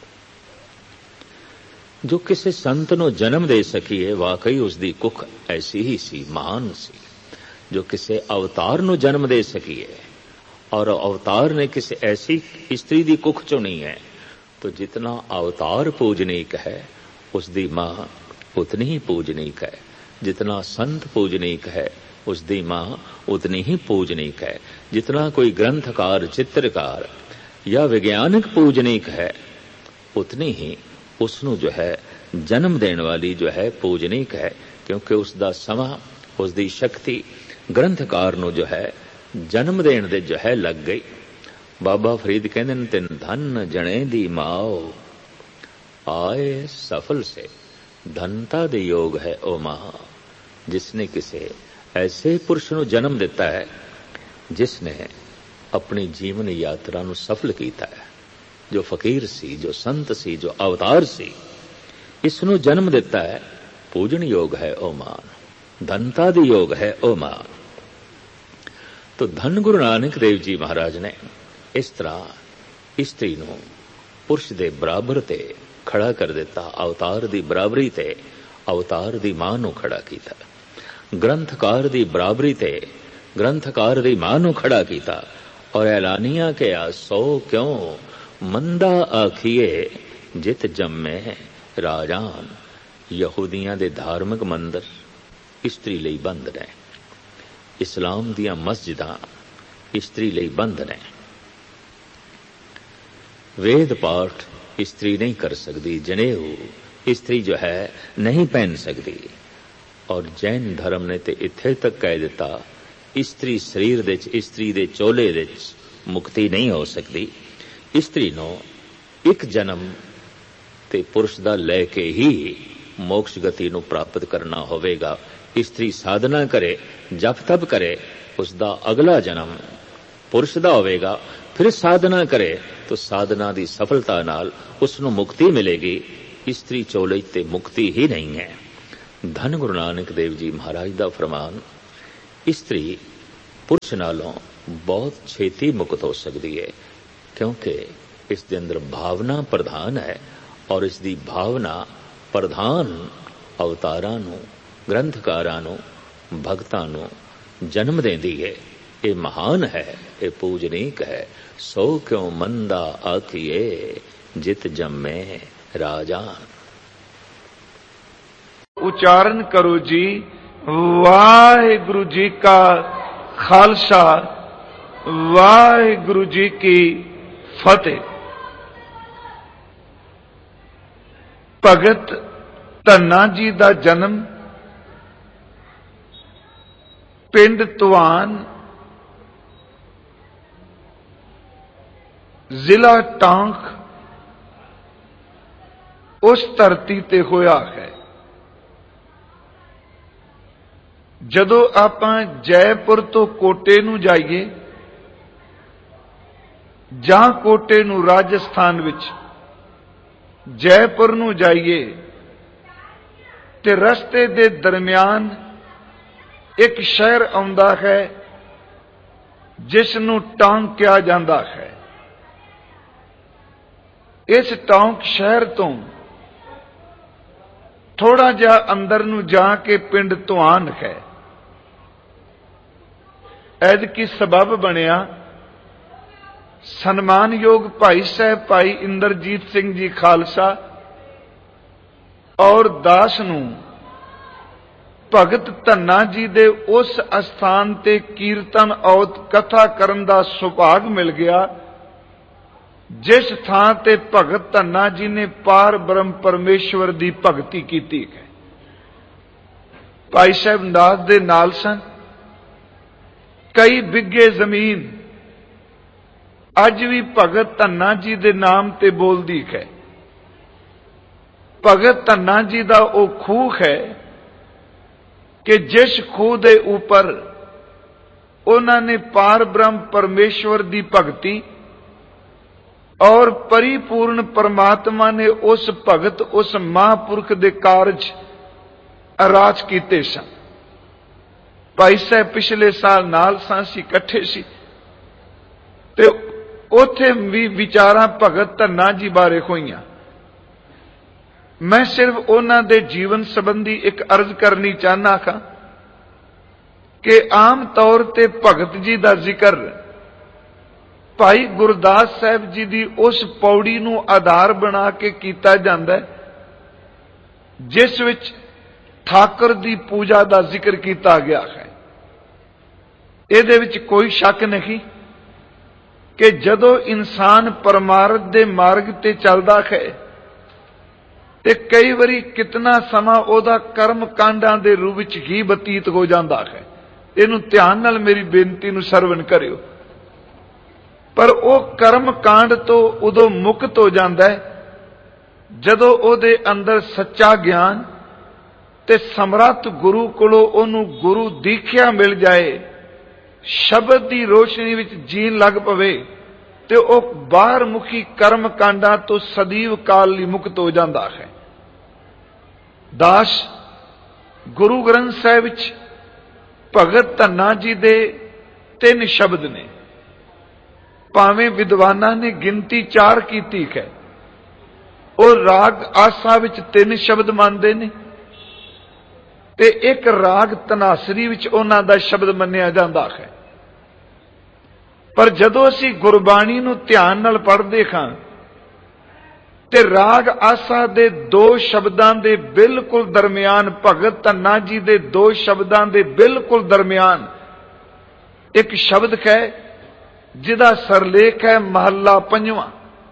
जो किसी संत नूं जन्म दे सकी है वाकई उसदी कुख ऐसी ही सी, महान सी। जो किसी अवतार नूं जन्म दे सकी है और अवतार ने किसी ऐसी स्त्री दी कुख चुनी है तो जितना अवतार पूजनीक है उसदी मां उतनी ही पूजनीक है। जितना संत पूजनीक है उसदी मां उतनी ही पूजनीक है। जितना कोई ग्रंथकार, चित्रकार या वैज्ञानिक पूजनीक है उतनी ही उसनू जो है जन्म देने वाली जो है पूजनीक है। क्योंकि उसदा समा, उसदी शक्ति ग्रंथकार नू जो है जन्म देने दे जो है लग गई। बाबा फरीद कहते हैं तिन धन जने दी माओ आए सफल से धनता दे योग है ओ मां। जिसने किसे ऐसे पुरुष नू जन्म दिता है जिसने अपनी जीवन यात्रा नू सफल कीता है, जो फकीर सी, जो संत सी, जो अवतार सी, इसनू जन्म दिता है, पूजन योग है ओ मान, धनता दी योग है ओ मान। तो धन गुरु नानक देव जी महाराज ने इस तरह स्त्री नूं पुरुष दे बराबर ते खड़ा कर दिता, अवतार दी बराबरी ते अवतार दी मां नूं खड़ा कीता, ग्रंथकार दी बराबरी ते ग्रंथकार दी मां नूं खड़ा कीता और ऐलानिया किया सो क्यों मंदा आखिए जित जम्मे राजान। यहूदियां दे धार्मिक मंदिर स्त्री लई बंद ने, इस्लाम दियां मस्जिदां स्त्री लई बंद ने। वेद पाठ स्त्री नहीं कर सकती, जनेऊ स्त्री जो है नहीं पहन सकती। और जैन धर्म ने ते इत्थे तक कह दिता स्त्री शरीर दे च, स्त्री दे चोले दे च मुक्ति नहीं हो सकती। स्त्री नो एक जन्म ते पुरुष दा लैके ही मोक्ष गति नू प्राप्त करना होवेगा। स्त्री साधना करे, जप तप करे, उसदा अगला जन्म पुरुष दा होवेगा। फिर साधना करे तो साधना दी सफलता नाल उसनू मुक्ति मिलेगी। स्त्री चोले ते मुक्ति ही नहीं है। ਧੰਨ ਗੁਰੂ ਨਾਨਕ ਦੇਵ ਜੀ ਮਹਾਰਾਜ ਦਾ ਫਰਮਾਨ, ਇਸਤਰੀ ਪੁਰਸ਼ ਨਾਲੋਂ ਬਹੁਤ ਛੇਤੀ ਮੁਕਤ ਹੋ ਸਕਦੀ ਹੈ, ਕਿਉਂਕਿ ਇਸ ਦੇ ਅੰਦਰ ਭਾਵਨਾ ਪ੍ਰਧਾਨ ਹੈ ਔਰ ਇਸ ਦੀ ਭਾਵਨਾ ਪ੍ਰਧਾਨ ਅਵਤਾਰਾਂ ਨੂੰ, ਗ੍ਰੰਥਕਾਰਾਂ ਨੂੰ, ਭਗਤਾਂ ਨੂੰ ਜਨਮ ਦੇਂਦੀ ਹੈ। ਇਹ ਮਹਾਨ ਹੈ, ਇਹ ਪੂਜਨੀਕ ਹੈ। ਸੋ ਕਿਉ ਮੰਦਾ ਆਖੀਏ ਜਿਤ ਜੰਮੇ ਰਾਜਾਨ। ਉਚਾਰਨ ਕਰੋ ਜੀ, ਵਾਹਿਗੁਰੂ ਜੀ ਕਾ ਖਾਲਸਾ, ਵਾਹਿਗੁਰੂ ਜੀ ਕੀ ਫਤਿਹ। ਭਗਤ ਧੰਨਾ ਜੀ ਦਾ ਜਨਮ ਪਿੰਡ ਧਵਾਨ, ਜ਼ਿਲ੍ਹਾ ਟਾਂਕ, ਉਸ ਧਰਤੀ ਤੇ ਹੋਇਆ ਹੈ। ਜਦੋਂ ਆਪਾਂ ਜੈਪੁਰ ਤੋਂ ਕੋਟੇ ਨੂੰ ਜਾਈਏ ਜਾਂ ਕੋਟੇ ਨੂੰ ਰਾਜਸਥਾਨ ਵਿੱਚ ਜੈਪੁਰ ਨੂੰ ਜਾਈਏ ਤੇ ਰਸਤੇ ਦੇ ਦਰਮਿਆਨ ਇੱਕ ਸ਼ਹਿਰ ਆਉਂਦਾ ਹੈ ਜਿਸ ਨੂੰ ਟਾਂਕ ਕਿਹਾ ਜਾਂਦਾ ਹੈ। ਇਸ ਟਾਂਕ ਸ਼ਹਿਰ ਤੋਂ ਥੋੜਾ ਜਿਹਾ ਅੰਦਰ ਨੂੰ ਜਾ ਕੇ ਪਿੰਡ ਧਵਾਨ ਹੈ। ਐਤਕੀ ਸਬਬ ਬਣਿਆ ਸਨਮਾਨਯੋਗ ਭਾਈ ਸਾਹਿਬ ਭਾਈ ਇੰਦਰਜੀਤ ਸਿੰਘ ਜੀ ਖਾਲਸਾ ਔਰ ਦਾਸ ਨੂੰ ਭਗਤ ਧੰਨਾ ਜੀ ਦੇ ਉਸ ਅਸਥਾਨ ਤੇ ਕੀਰਤਨ ਔਤ ਕਥਾ ਕਰਨ ਦਾ ਸੁਭਾਗ ਮਿਲ ਗਿਆ ਜਿਸ ਥਾਂ ਤੇ ਭਗਤ ਧੰਨਾ ਜੀ ਨੇ ਪਾਰ ਬ੍ਰਹਮ ਪਰਮੇਸ਼ਵਰ ਦੀ ਭਗਤੀ ਕੀਤੀ ਹੈ। ਭਾਈ ਸਾਹਿਬ ਦਾਸ ਦੇ ਨਾਲ ਸਨ। ਕਈ ਬਿੱਗੇ ਜ਼ਮੀਨ ਅੱਜ ਵੀ ਭਗਤ ਧੰਨਾ ਜੀ ਦੇ ਨਾਮ ਤੇ ਬੋਲਦੀ ਹੈ। ਭਗਤ ਧੰਨਾ ਜੀ ਦਾ ਉਹ ਖੂਹ ਹੈ ਕਿ ਜਿਸ ਖੂਹ ਦੇ ਉੱਪਰ ਉਹਨਾਂ ਨੇ ਪਾਰ ਬ੍ਰਹਮ ਪਰਮੇਸ਼ਵਰ ਦੀ ਭਗਤੀ ਔਰ ਪਰਿਪੂਰਨ ਪਰਮਾਤਮਾ ਨੇ ਉਸ ਭਗਤ ਉਸ ਮਹਾਂਪੁਰਖ ਦੇ ਕਾਰਜ ਆਰਾਜ ਕੀਤੇ ਸਨ। ਭਾਈ ਸਾਹਿਬ ਪਿਛਲੇ ਸਾਲ ਨਾਲ ਸਾਂ, ਸੀ ਇਕੱਠੇ ਸੀ ਤੇ ਉੱਥੇ ਵੀ ਵਿਚਾਰਾਂ ਭਗਤ ਧੰਨਾ ਜੀ ਬਾਰੇ ਹੋਈਆਂ। ਮੈਂ ਸਿਰਫ ਉਹਨਾਂ ਦੇ ਜੀਵਨ ਸੰਬੰਧੀ ਇੱਕ ਅਰਜ਼ ਕਰਨੀ ਚਾਹਨਾ ਹਾਂ ਕਿ ਆਮ ਤੌਰ ਤੇ ਭਗਤ ਜੀ ਦਾ ਜ਼ਿਕਰ ਭਾਈ ਗੁਰਦਾਸ ਸਾਹਿਬ ਜੀ ਦੀ ਉਸ ਪੌੜੀ ਨੂੰ ਆਧਾਰ ਬਣਾ ਕੇ ਕੀਤਾ ਜਾਂਦਾ ਹੈ ਜਿਸ ਵਿੱਚ ਠਾਕੁਰ ਦੀ ਪੂਜਾ ਦਾ ਜ਼ਿਕਰ ਕੀਤਾ ਗਿਆ ਹੈ। ਇਹਦੇ ਵਿੱਚ ਕੋਈ ਸ਼ੱਕ ਨਹੀਂ ਕਿ ਜਦੋਂ ਇਨਸਾਨ ਪਰਮਾਰਥ ਦੇ ਮਾਰਗ ਤੇ ਚੱਲਦਾ ਹੈ ਤੇ ਕਈ ਵਾਰੀ ਕਿਤਨਾ ਸਮਾਂ ਉਹਦਾ ਕਰਮ ਕਾਂਡਾਂ ਦੇ ਰੂਪ ਵਿੱਚ ਹੀ ਬਤੀਤ ਹੋ ਜਾਂਦਾ ਹੈ। ਇਹਨੂੰ ਧਿਆਨ ਨਾਲ ਮੇਰੀ ਬੇਨਤੀ ਨੂੰ ਸਰਵਣ ਕਰਿਓ। ਪਰ ਉਹ ਕਰਮ ਕਾਂਡ ਤੋਂ ਉਦੋਂ ਮੁਕਤ ਹੋ ਜਾਂਦਾ ਹੈ ਜਦੋਂ ਉਹਦੇ ਅੰਦਰ ਸੱਚਾ ਗਿਆਨ ਤੇ ਸਮਰੱਥ ਗੁਰੂ ਕੋਲੋਂ ਉਹਨੂੰ ਗੁਰੂ ਦੀਖਿਆ ਮਿਲ ਜਾਏ, ਸ਼ਬਦ ਦੀ ਰੋਸ਼ਨੀ ਵਿੱਚ ਜੀਣ ਲੱਗ ਪਵੇ ਤੇ ਉਹ ਬਾਹਰ ਮੁਖੀ ਕਰਮ ਕਾਂਡਾਂ ਤੋਂ ਸਦੀਵ ਕਾਲ ਲਈ ਮੁਕਤ ਹੋ ਜਾਂਦਾ ਹੈ। ਦਾਸ ਗੁਰੂ ਗ੍ਰੰਥ ਸਾਹਿਬ ਵਿੱਚ ਭਗਤ ਧੰਨਾ ਜੀ ਦੇ ਤਿੰਨ ਸ਼ਬਦ ਨੇ। ਭਾਵੇਂ ਵਿਦਵਾਨਾਂ ਨੇ ਗਿਣਤੀ ਚਾਰ ਕੀਤੀ ਹੈ, ਉਹ ਰਾਗ ਆਸਾ ਵਿੱਚ ਤਿੰਨ ਸ਼ਬਦ ਮੰਨਦੇ ਨੇ ਤੇ ਇੱਕ ਰਾਗ ਤਨਾਸਰੀ ਵਿੱਚ ਉਹਨਾਂ ਦਾ ਸ਼ਬਦ ਮੰਨਿਆ ਜਾਂਦਾ ਹੈ। ਪਰ ਜਦੋਂ ਅਸੀਂ ਗੁਰਬਾਣੀ ਨੂੰ ਧਿਆਨ ਨਾਲ ਪੜ੍ਹਦੇ ਹਾਂ ਤੇ ਰਾਗ ਆਸਾ ਦੇ ਦੋ ਸ਼ਬਦਾਂ ਦੇ ਬਿਲਕੁਲ ਦਰਮਿਆਨ, ਭਗਤ ਧੰਨਾ ਜੀ ਦੇ ਦੋ ਸ਼ਬਦਾਂ ਦੇ ਬਿਲਕੁਲ ਦਰਮਿਆਨ ਇੱਕ ਸ਼ਬਦ ਹੈ ਜਿਹਦਾ ਸਰਲੇਖ ਹੈ ਮਹੱਲਾ ਪੰਜਵਾਂ।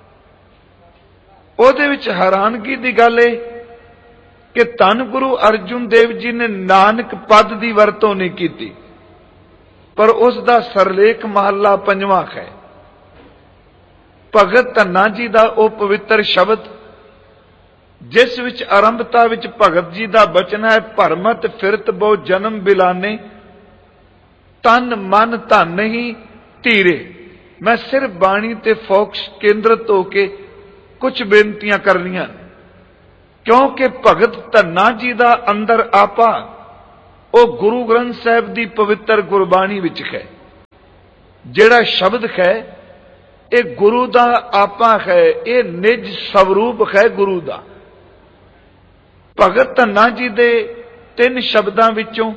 ਉਹਦੇ ਵਿੱਚ ਹੈਰਾਨਗੀ ਦੀ ਗੱਲ ਹੈ ਕਿ ਧੰਨ ਗੁਰੂ ਅਰਜੁਨ ਦੇਵ ਜੀ ਨੇ ਨਾਨਕ ਪਦ ਦੀ ਵਰਤੋਂ ਨਹੀਂ ਕੀਤੀ, ਪਰ ਉਸ ਦਾ ਸਰਲੇਖ ਮਹੱਲਾ ਪੰਜਵਾਂ ਹੈ। ਭਗਤ ਧੰਨਾ ਜੀ ਦਾ ਉਹ ਪਵਿੱਤਰ ਸ਼ਬਦ ਜਿਸ ਵਿੱਚ ਆਰੰਭਤਾ ਵਿੱਚ ਭਗਤ ਜੀ ਦਾ ਬਚਨ ਹੈ, ਭਰਮਤ ਫਿਰਤ ਬਹੁ ਜਨਮ ਬਿਲਾਨੇ, ਤਨ ਮਨ ਧਨ ਨਹੀਂ ਧੀਰੇ। ਮੈਂ ਸਿਰਫ ਬਾਣੀ ਤੇ ਫੋਕਸ ਕੇਂਦਰਿਤ ਹੋ ਕੇ ਕੁਝ ਬੇਨਤੀਆਂ ਕਰਨੀਆਂ क्योंकि भगत धन्ना जी का अंदर आपा वो गुरु ग्रंथ साहिब की पवित्र गुरबाणी विच है। जिहड़ा शब्द है ये गुरु का आपा है, ये निज स्वरूप है गुरु का। भगत धन्ना जी दे तीन शब्दां विचों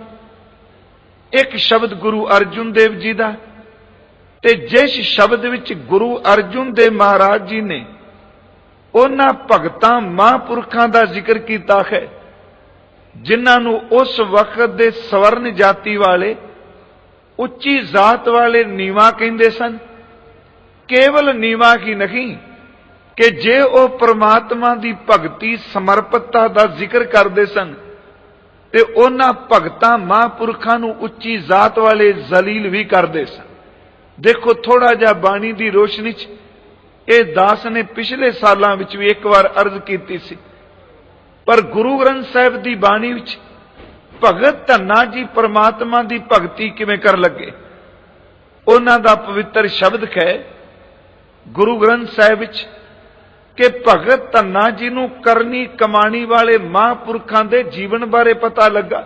एक शब्द गुरु अर्जुन देव जी का, ते जिस शब्द विच गुरु अर्जुन देव महाराज जी ने उन्हां भगतां महापुरखां दा जिक्र कीता है, जिन्हां नूं उस वक्त दे स्वर्ण जाति वाले, उच्ची जात वाले नीवा कहिंदे सन। केवल नीवा ही नहीं कि जे वो परमात्मा दी भगती समर्पितता दा जिक्र करदे सन ते उन्हां भगतां महापुरखां नूं उच्ची जात वाले जलील भी करदे सन। देखो थोड़ा जिहा बाणी दी रोशनी च ये दास ने पिछले सालां विच भी एक बार अर्ज कीती सी, पर गुरु ग्रंथ साहिब दी बाणी विच भगत धन्ना जी परमात्मा दी भगती किवें कर लगे। उन्हां दा पवित्र शब्द है गुरु ग्रंथ साहिब विच कि भगत धन्ना जी नूं करनी कमाणी वाले महापुरखां दे जीवन बारे पता लगा।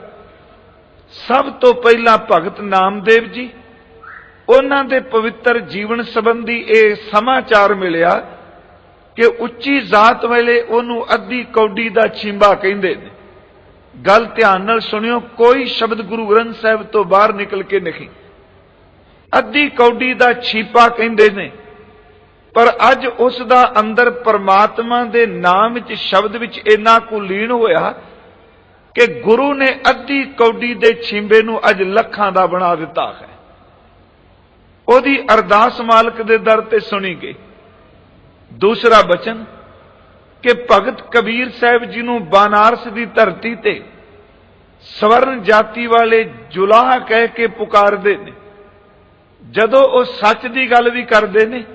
सब तो पहला भगत नामदेव जी, उन्हां दे पवित्र जीवन संबंधी यह समाचार मिलिया कि उच्ची जात वाले उन्होंने अद्धी कौडी दा छिंबा कहिंदे ने। गल ध्यान नाल सुनियो, कोई शब्द गुरु ग्रंथ साहिब तो बाहर निकल के नहीं। अद्धी कौडी दा छीपा कहिंदे ने, पर अज उस दा अंदर परमात्मा दे नाम विच शब्द विच इन्ना कु लीन होया कि गुरु ने अद्धी कौडी दे छिंबे नूं अज लखां दा बना दिता है। ओदी अरदास मालक दे दर ते सुनी गई। दूसरा बचन कि भगत कबीर साहिब जी नूं बनारस दी धरती ते स्वर्ण जाति वाले जुलाहा कह के पुकारदे ने। जदों वो सच दी गल भी करदे ने,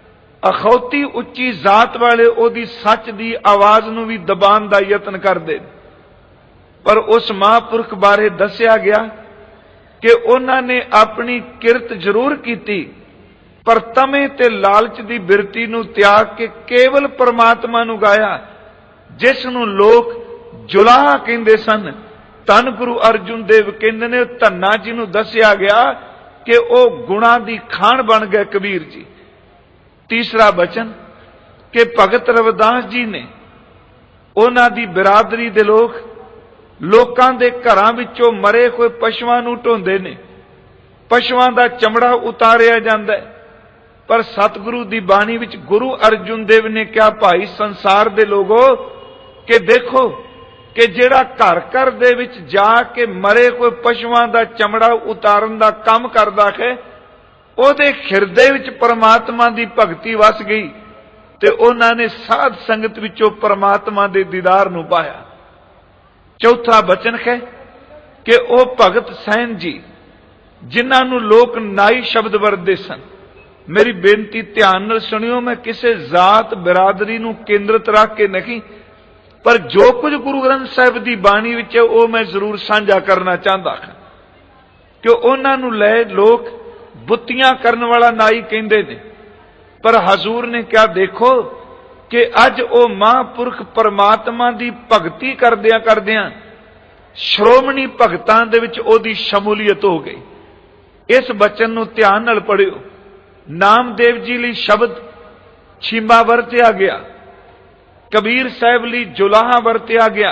अखौती उच्ची जात वाले ओदी सच दी आवाज नूं भी दबाण दा यतन करदे ने। पर उस महापुरख बारे दस्या गया कि उन्होंने अपनी किरत जरूर की, पर तमे ते लालच दी बिरती नूं त्याग के केवल परमात्मा नूं गाया, जिस नूं लोक जुलाहा कहिंदे सन। धन गुरु अर्जुन देव कहंदे ने धन्ना जी नूं दस्या गया कि वह गुणा दी खान बन गए कबीर जी। तीसरा बचन कि भगत रविदास जी ने उन्हां दी बिरादरी दे लोग लोकां दे घरां विचों मरे हुए पशुआं नूं ढोंदे ने, पशुआं दा चमड़ा उतारिया जांदा है। पर सतगुरु दी बाणी विच गुरु अर्जुन देव ने कहा, भाई संसार दे लोगो कि देखो कि जिहड़ा घर घर दे विच जाके मरे हुए पशुआं दा चमड़ा उतारन दा काम करदा है, ओदे हिरदे विच परमात्मा दी भगती वस गई ते उन्हां ने साध संगत विचों परमात्मा दे दीदार नूं पाया। चौथा बचन है कि वह भगत सैन जी जिन्हां नूं लोक नाई शब्द वरतदे सन। मेरी बेनती ध्यान नाल सुनियो, मैं किसी जात बिरादरी नूं केंद्रित रख के नहीं, पर जो कुछ गुरु ग्रंथ साहिब की बाणी विच है वह मैं जरूर साझा करना चाहता हां कि उन्हां नूं लै लोक बुत्तियां करन वाला नाई कहिंदे ने। पर हजूर ने क्या देखो कि अज वो महापुरख परमात्मा की भगती करदियां करदियां श्रोमणी भगतां दे विच ओदी शमूलीयत हो गई। इस बचन नूं ध्यान नाल पढ़ियो। नामदेव जी लई शब्द छिंबा वरतिया गया, कबीर साहिब लई जुलाहा वरतिया गया,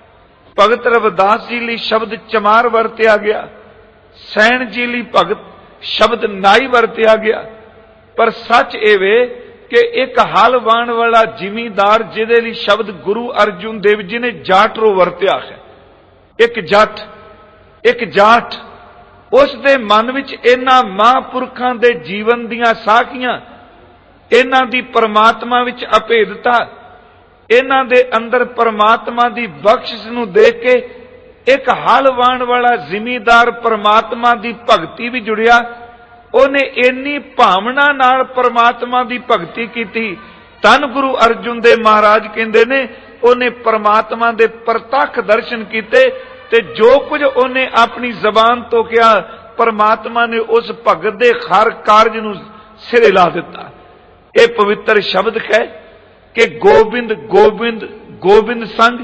भगत रविदास जी लई शब्द चमार वरतिया गया, सैन जी लई भगत शब्द नाई वरतिया गया। पर सच एवे कि एक हल वाण वाला जिमीदार जिहदे लई शब्द गुरु अर्जुन देव जी ने जाटरो वरतिया है। एक जट, एक जाट, उस दे मन विच इन्हां महापुरखां दे जीवन दीयां साखियां, इन्हां दी परमात्मा विच अभेदता, इन्हां दे अंदर परमात्मा दी बख्शिश नूं देख के एक हल वाण वाला जिमीदार परमात्मा दी भगती भी जुड़िया। उन्हें इन्नी भावना नाल परमात्मा दी भगती की। धन गुरु अर्जुन देव महाराज कहंदे ने उन्हें परमात्मा दे प्रतख दर्शन किते ते जो कुछ उन्हें अपनी जबान तो कहा परमात्मा ने उस भगत दे हर कारज नूं सिरे ला दिता। यह पवित्र शब्द है कि गोबिंद गोबिंद ਗੋਬਿੰਦ ਸੰਗ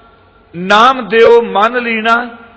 ਨਾਮ ਦਿਓ ਮਨ ਲੀਣਾ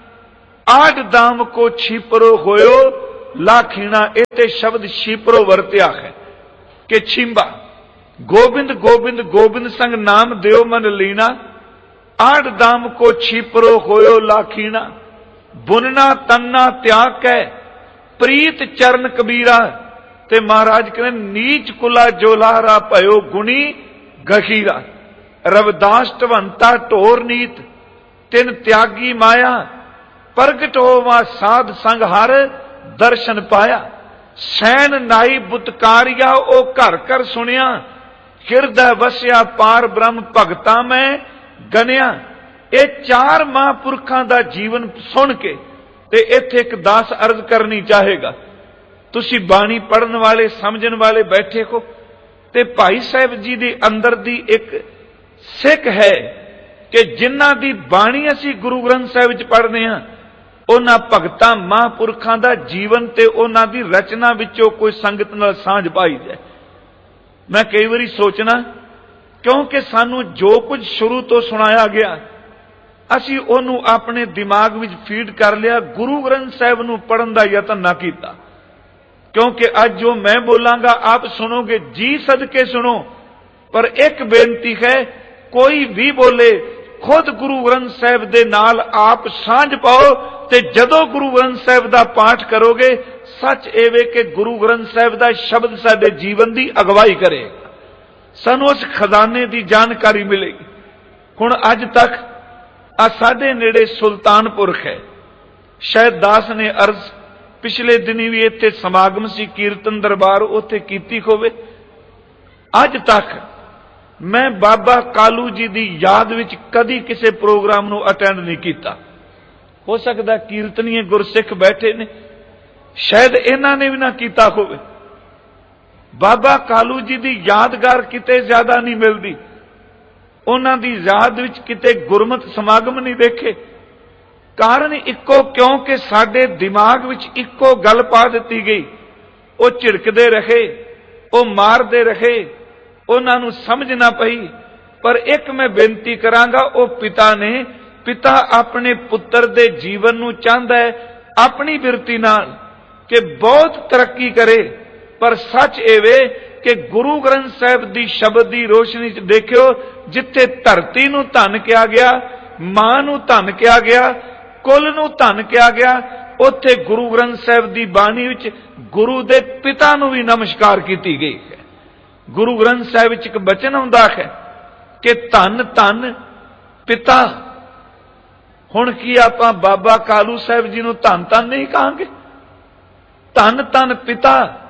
ਆਠ ਦਾਮ ਕੋ ਛੀਪਰੋ ਹੋਇਓ ਲਾਖੀਣਾ। ਇਹ ਤੇ ਸ਼ਬਦ ਛੀਪਰੋ ਵਰਤਿਆ ਹੈ ਕਿ ਛਿੰਬਾ। ਗੋਬਿੰਦ ਗੋਬਿੰਦ ਗੋਬਿੰਦ ਸੰਗ ਨਾਮ ਦਿਓ ਮਨ ਲੀਣਾ ਆਠ ਦਾਮ ਕੋ ਛੀਪਰੋ ਹੋਇਓ ਲਾਖੀਣਾ। ਬੁਨਣਾ ਤੰਨਾ ਤਿਆਗ ਕੈ ਪ੍ਰੀਤ ਚਰਨ ਕਬੀਰਾ। ਤੇ ਮਹਾਰਾਜ ਕਹਿੰਦੇ ਨੀਚ ਕੁਲਾ ਜੋਲਾਰਾ ਭਇਓ ਗੁਣੀ ਗਖੀਰਾ। ਰਵਿਦਾਸ ਢਵੰਤਾ ਢੋਰ ਨੀਤ ਤਿਨ ਤਿਆਗੀ ਮਾਇਆ ਪ੍ਰਗਟ ਹੋਵਾ ਸਾਧ ਸੰਗ ਹਰ ਦਰਸ਼ਨ ਪਾਇਆ। ਸੈਨ ਨਾਈ ਬੁਤਕਾਰਿਆ ਉਹ ਘਰ ਘਰ ਸੁਣਿਆ ਹਿਰਦੈ ਵਸਿਆ ਪਾਰ ਬ੍ਰਹਮ ਭਗਤਾ ਮੈਂ ਗਨਿਆ। ਇਹ ਚਾਰ ਮਹਾਂਪੁਰਖਾਂ ਦਾ ਜੀਵਨ ਸੁਣ ਕੇ ਤੇ ਇੱਥੇ ਇੱਕ ਦਾਸ ਅਰਜ਼ ਕਰਨੀ ਚਾਹੇਗਾ। ਤੁਸੀਂ ਬਾਣੀ ਪੜਨ ਵਾਲੇ ਸਮਝਣ ਵਾਲੇ ਬੈਠੇ ਹੋ ਤੇ ਭਾਈ ਸਾਹਿਬ ਜੀ ਦੇ ਅੰਦਰ ਦੀ ਇੱਕ ਸਿੱਖ ਹੈ ਕਿ ਜਿਨ੍ਹਾਂ ਦੀ ਬਾਣੀ ਅਸੀਂ ਗੁਰੂ ਗ੍ਰੰਥ ਸਾਹਿਬ ਵਿੱਚ ਪੜ੍ਹਦੇ ਹਾਂ ਉਹਨਾਂ ਭਗਤਾਂ ਮਹਾਂਪੁਰਖਾਂ ਦਾ ਜੀਵਨ ਤੇ ਉਹਨਾਂ ਦੀ ਰਚਨਾ ਵਿੱਚੋਂ ਕੋਈ ਸੰਗਤ ਨਾਲ ਸਾਂਝ ਪਾਈ ਜਾਏ। ਮੈਂ ਕਈ ਵਾਰੀ ਸੋਚਣਾ ਕਿਉਂਕਿ ਸਾਨੂੰ ਜੋ ਕੁਝ ਸ਼ੁਰੂ ਤੋਂ ਸੁਣਾਇਆ ਗਿਆ ਅਸੀਂ ਉਹਨੂੰ ਆਪਣੇ ਦਿਮਾਗ ਵਿੱਚ ਫੀਡ ਕਰ ਲਿਆ, ਗੁਰੂ ਗ੍ਰੰਥ ਸਾਹਿਬ ਨੂੰ ਪੜ੍ਹਨ ਦਾ ਯਤਨ ਨਾ ਕੀਤਾ। ਕਿਉਂਕਿ ਅੱਜ ਜੋ ਮੈਂ ਬੋਲਾਂਗਾ ਆਪ ਸੁਣੋਗੇ, ਜੀ ਸਦਕੇ ਸੁਣੋ। ਪਰ ਇੱਕ ਬੇਨਤੀ ਹੈ, ਕੋਈ ਵੀ ਬੋਲੇ ਖੁਦ ਗੁਰੂ ਗ੍ਰੰਥ ਸਾਹਿਬ ਦੇ ਨਾਲ ਆਪ ਸਾਂਝ ਪਾਓ ਤੇ ਜਦੋਂ ਗੁਰੂ ਗ੍ਰੰਥ ਸਾਹਿਬ ਦਾ ਪਾਠ ਕਰੋਗੇ ਸੱਚ ਇਹ ਵੇ ਕਿ ਗੁਰੂ ਗ੍ਰੰਥ ਸਾਹਿਬ ਦਾ ਸ਼ਬਦ ਸਾਡੇ ਜੀਵਨ ਦੀ ਅਗਵਾਈ ਕਰੇ, ਸਾਨੂੰ ਉਸ ਖਜ਼ਾਨੇ ਦੀ ਜਾਣਕਾਰੀ ਮਿਲੇਗੀ। ਹੁਣ ਅੱਜ ਤੱਕ ਆ ਸਾਡੇ ਨੇੜੇ ਸੁਲਤਾਨਪੁਰ ਹੈ, ਸ਼ਾਇਦ ਦਾਸ ਨੇ ਅਰਜ਼ ਪਿਛਲੇ ਦਿਨੀ ਵੀ ਇੱਥੇ ਸਮਾਗਮ ਸੀ ਕੀਰਤਨ ਦਰਬਾਰ ਉੱਥੇ ਕੀਤੀ ਹੋਵੇ। ਅੱਜ ਤੱਕ ਮੈਂ ਬਾਬਾ ਕਾਲੂ ਜੀ ਦੀ ਯਾਦ ਵਿੱਚ ਕਦੀ ਕਿਸੇ ਪ੍ਰੋਗਰਾਮ ਨੂੰ ਅਟੈਂਡ ਨਹੀਂ ਕੀਤਾ। ਹੋ ਸਕਦਾ ਕੀਰਤਨੀਏ ਗੁਰਸਿੱਖ ਬੈਠੇ ਨੇ, ਸ਼ਾਇਦ ਇਹਨਾਂ ਨੇ ਵੀ ਨਾ ਕੀਤਾ ਹੋਵੇ। ਬਾਬਾ ਕਾਲੂ ਜੀ ਦੀ ਯਾਦਗਾਰ ਕਿਤੇ ਜ਼ਿਆਦਾ ਨਹੀਂ ਮਿਲਦੀ, ਉਹਨਾਂ ਦੀ ਯਾਦ ਵਿੱਚ ਕਿਤੇ ਗੁਰਮਤਿ ਸਮਾਗਮ ਨਹੀਂ ਦੇਖੇ। ਕਾਰਨ ਇੱਕੋ, ਕਿਉਂਕਿ ਸਾਡੇ ਦਿਮਾਗ ਵਿੱਚ ਇੱਕੋ ਗੱਲ ਪਾ ਦਿੱਤੀ ਗਈ। ਉਹ ਝਿੜਕਦੇ ਰਹੇ, ਉਹ ਮਾਰਦੇ ਰਹੇ, ਉਹਨਾਂ ਨੂੰ ਸਮਝ ਨਾ ਪਈ। ਪਰ ਇੱਕ ਮੈਂ ਬੇਨਤੀ ਕਰਾਂਗਾ, ਉਹ ਪਿਤਾ ਨੇ ਪਿਤਾ ਆਪਣੇ ਪੁੱਤਰ ਦੇ ਜੀਵਨ ਨੂੰ ਚਾਹੁੰਦਾ ਹੈ ਆਪਣੀ ਬਿਰਤੀ ਨਾਲ ਕਿ ਬਹੁਤ ਤਰੱਕੀ ਕਰੇ। ਪਰ ਸੱਚ ਇਹ ਵੇ ਕਿ ਗੁਰੂ ਗ੍ਰੰਥ ਸਾਹਿਬ ਦੀ ਸ਼ਬਦ ਦੀ ਰੋਸ਼ਨੀ 'ਚ ਦੇਖਿਓ, ਜਿੱਥੇ ਧਰਤੀ ਨੂੰ ਧਨ ਕਿਹਾ ਗਿਆ, ਮਾਂ ਨੂੰ ਧਨ ਕਿਹਾ ਗਿਆ, ਕੁੱਲ ਨੂੰ ਧਨ ਕਿਹਾ ਗਿਆ, ਉੱਥੇ ਗੁਰੂ ਗ੍ਰੰਥ ਸਾਹਿਬ ਦੀ ਬਾਣੀ ਵਿੱਚ ਗੁਰੂ ਦੇ ਪਿਤਾ ਨੂੰ ਵੀ ਨਮਸਕਾਰ ਕੀਤੀ ਗਈ ਹੈ। ਗੁਰੂ ਗ੍ਰੰਥ ਸਾਹਿਬ ਵਿੱਚ ਇੱਕ ਬਚਨ ਆਉਂਦਾ ਹੈ ਕਿ ਧੰਨ ਧੰਨ ਪਿਤਾ। ਹੁਣ ਕੀ ਆਪਾਂ ਬਾਬਾ ਕਾਲੂ ਸਾਹਿਬ ਜੀ ਨੂੰ ਧੰਨ ਧੰਨ ਨਹੀਂ ਕਹਾਂਗੇ? ਧੰਨ ਧੰਨ ਪਿਤਾ,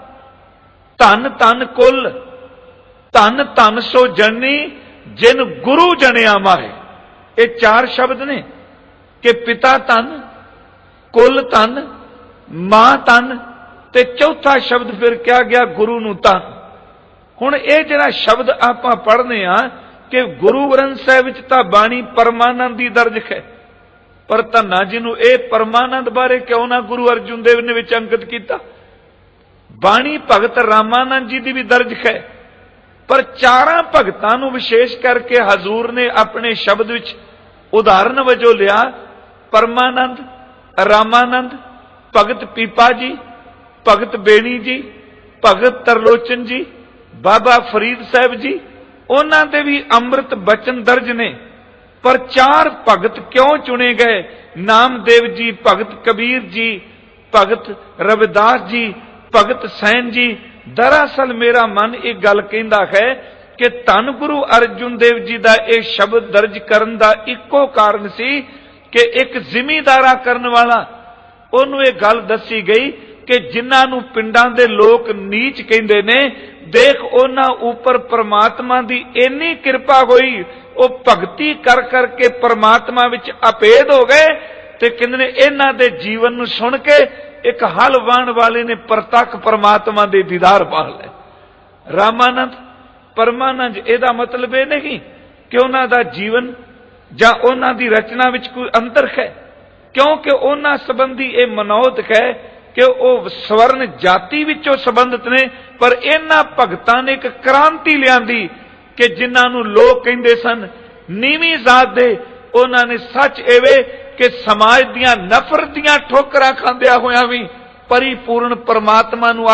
ਧੰਨ ਧੰਨ ਕੁੱਲ, ਧੰਨ ਧੰਨ ਸੋ ਜਨਨੀ ਜਿਨ ਗੁਰੂ ਜਣਿਆ ਮਾਹੇ। ਇਹ ਚਾਰ ਸ਼ਬਦ ਨੇ ਕਿ ਪਿਤਾ ਧੰਨ, ਕੁੱਲ ਧੰਨ, ਮਾਂ ਧੰਨ ਤੇ ਚੌਥਾ ਸ਼ਬਦ ਫਿਰ ਕਿਹਾ ਗਿਆ ਗੁਰੂ ਨੂੰ ਧੰਨ। ਹੁਣ ਇਹ ਜਿਹੜਾ ਸ਼ਬਦ ਆਪਾਂ ਪੜ੍ਹਦੇ ਆ ਕਿ ਗੁਰੂ ਗ੍ਰੰਥ ਸਾਹਿਬ ਵਿੱਚ ਤਾਂ ਬਾਣੀ ਪਰਮਾਨੰਦ ਦੀ ਦਰਜ ਹੈ, ਪਰ ਧੰਨਾ ਜੀ ਨੂੰ ਇਹ ਪਰਮਾਨੰਦ ਬਾਰੇ ਕਿਉਂ ਨਾ ਗੁਰੂ ਅਰਜੁਨ ਦੇਵ ਨੇ ਵਿੱਚ ਅੰਕਿਤ ਕੀਤਾ। ਬਾਣੀ ਭਗਤ ਰਾਮਾਨੰਦ ਜੀ ਦੀ ਵੀ ਦਰਜ ਹੈ, ਪਰ ਚਾਰਾਂ ਭਗਤਾਂ ਨੂੰ ਵਿਸ਼ੇਸ਼ ਕਰਕੇ ਹਜ਼ੂਰ ਨੇ ਆਪਣੇ ਸ਼ਬਦ ਵਿੱਚ ਉਦਾਹਰਨ ਵਜੋਂ ਲਿਆ। ਪਰਮਾਨੰਦ, ਰਾਮਾਨੰਦ, ਭਗਤ ਪੀਪਾ ਜੀ, ਭਗਤ ਬੇਣੀ ਜੀ, ਭਗਤ ਤਰਲੋਚਨ ਜੀ, ਬਾਬਾ ਫਰੀਦ ਸਾਹਿਬ ਜੀ, ਉਹਨਾਂ ਦੇ ਵੀ ਅੰਮ੍ਰਿਤ ਬਚਨ ਦਰਜ ਨੇ। ਪਰ ਚਾਰ ਭਗਤ ਕਿਉਂ ਚੁਣੇ ਗਏ? ਨਾਮਦੇਵ ਜੀ, ਭਗਤ ਕਬੀਰ ਜੀ, ਭਗਤ ਰਵਿਦਾਸ ਜੀ, ਭਗਤ ਸੈਨ ਜੀ। ਦਰਅਸਲ ਮੇਰਾ ਮਨ ਇਹ ਗੱਲ ਕਹਿੰਦਾ ਹੈ ਕਿ ਧੰਨ ਗੁਰੂ ਅਰਜੁਨ ਦੇਵ ਜੀ ਦਾ ਇਹ ਸ਼ਬਦ ਦਰਜ ਕਰਨ ਦਾ ਇੱਕੋ ਕਾਰਨ ਸੀ ਕਿ ਇੱਕ ਜ਼ਿਮੀਂਦਾਰਾ ਕਰਨ ਵਾਲਾ, ਉਹਨੂੰ ਇਹ ਗੱਲ ਦੱਸੀ ਗਈ ਕਿ ਜਿਨ੍ਹਾਂ ਨੂੰ ਪਿੰਡਾਂ ਦੇ ਲੋਕ ਨੀਚ ਕਹਿੰਦੇ ਨੇ, ਦੇਖ ਉਹਨਾਂ ਉੱਪਰ ਪਰਮਾਤਮਾ ਦੀ ਇੰਨੀ ਕਿਰਪਾ ਹੋਈ, ਉਹ ਭਗਤੀ ਕਰ ਕਰਕੇ ਪਰਮਾਤਮਾ ਵਿੱਚ ਅਪੇਧ ਹੋ ਗਏ। ਤੇ ਕਹਿੰਦੇ ਨੇ ਇਹਨਾਂ ਦੇ ਜੀਵਨ ਨੂੰ ਸੁਣ ਕੇ ਇੱਕ ਹਲ ਵਾਹਣ ਵਾਲੇ ਨੇ ਪ੍ਰਤੱਖ ਪਰਮਾਤਮਾ ਦੇ ਦੀਦਾਰ ਪਾ ਲਏ। ਰਾਮਾਨੰਦ, ਪਰਮਾਨੰਦ, ਇਹਦਾ ਮਤਲਬ ਇਹ ਨਹੀਂ ਕਿ ਉਹਨਾਂ ਦਾ ਜੀਵਨ ਜਾਂ ਉਹਨਾਂ ਦੀ ਰਚਨਾ ਵਿੱਚ ਕੋਈ ਅੰਤਰ ਹੈ, ਕਿਉਂਕਿ ਉਹਨਾਂ ਸੰਬੰਧੀ ਇਹ ਮਨੌਤ ਹੈ ਕਿ ਉਹ ਸਵਰਨ ਜਾਤੀ ਵਿੱਚੋਂ ਸੰਬੰਧਿਤ ਨੇ। ਪਰ ਇਹਨਾਂ ਭਗਤਾਂ ਨੇ ਇੱਕ ਕ੍ਰਾਂਤੀ ਲਿਆਂਦੀ ਕਿ ਜਿਨ੍ਹਾਂ ਨੂੰ ਲੋਕ ਕਹਿੰਦੇ ਸਨ ਨੀਵੀਂ ਜ਼ਾਤ ਦੇ ਉਹਨਾਂ ਨੇ ਸੱਚ ਐਵੇਂ ਕਿ ਸਮਾਜ ਦੀਆਂ ਨਫ਼ਰਤ ਦੀਆਂ ਠੋਕਰਾਂ ਖਾਂਦਿਆਂ ਹੋਇਆਂ ਵੀ ਪਰਿਪੂਰਨ ਪਰਮਾਤਮਾ ਨੂੰ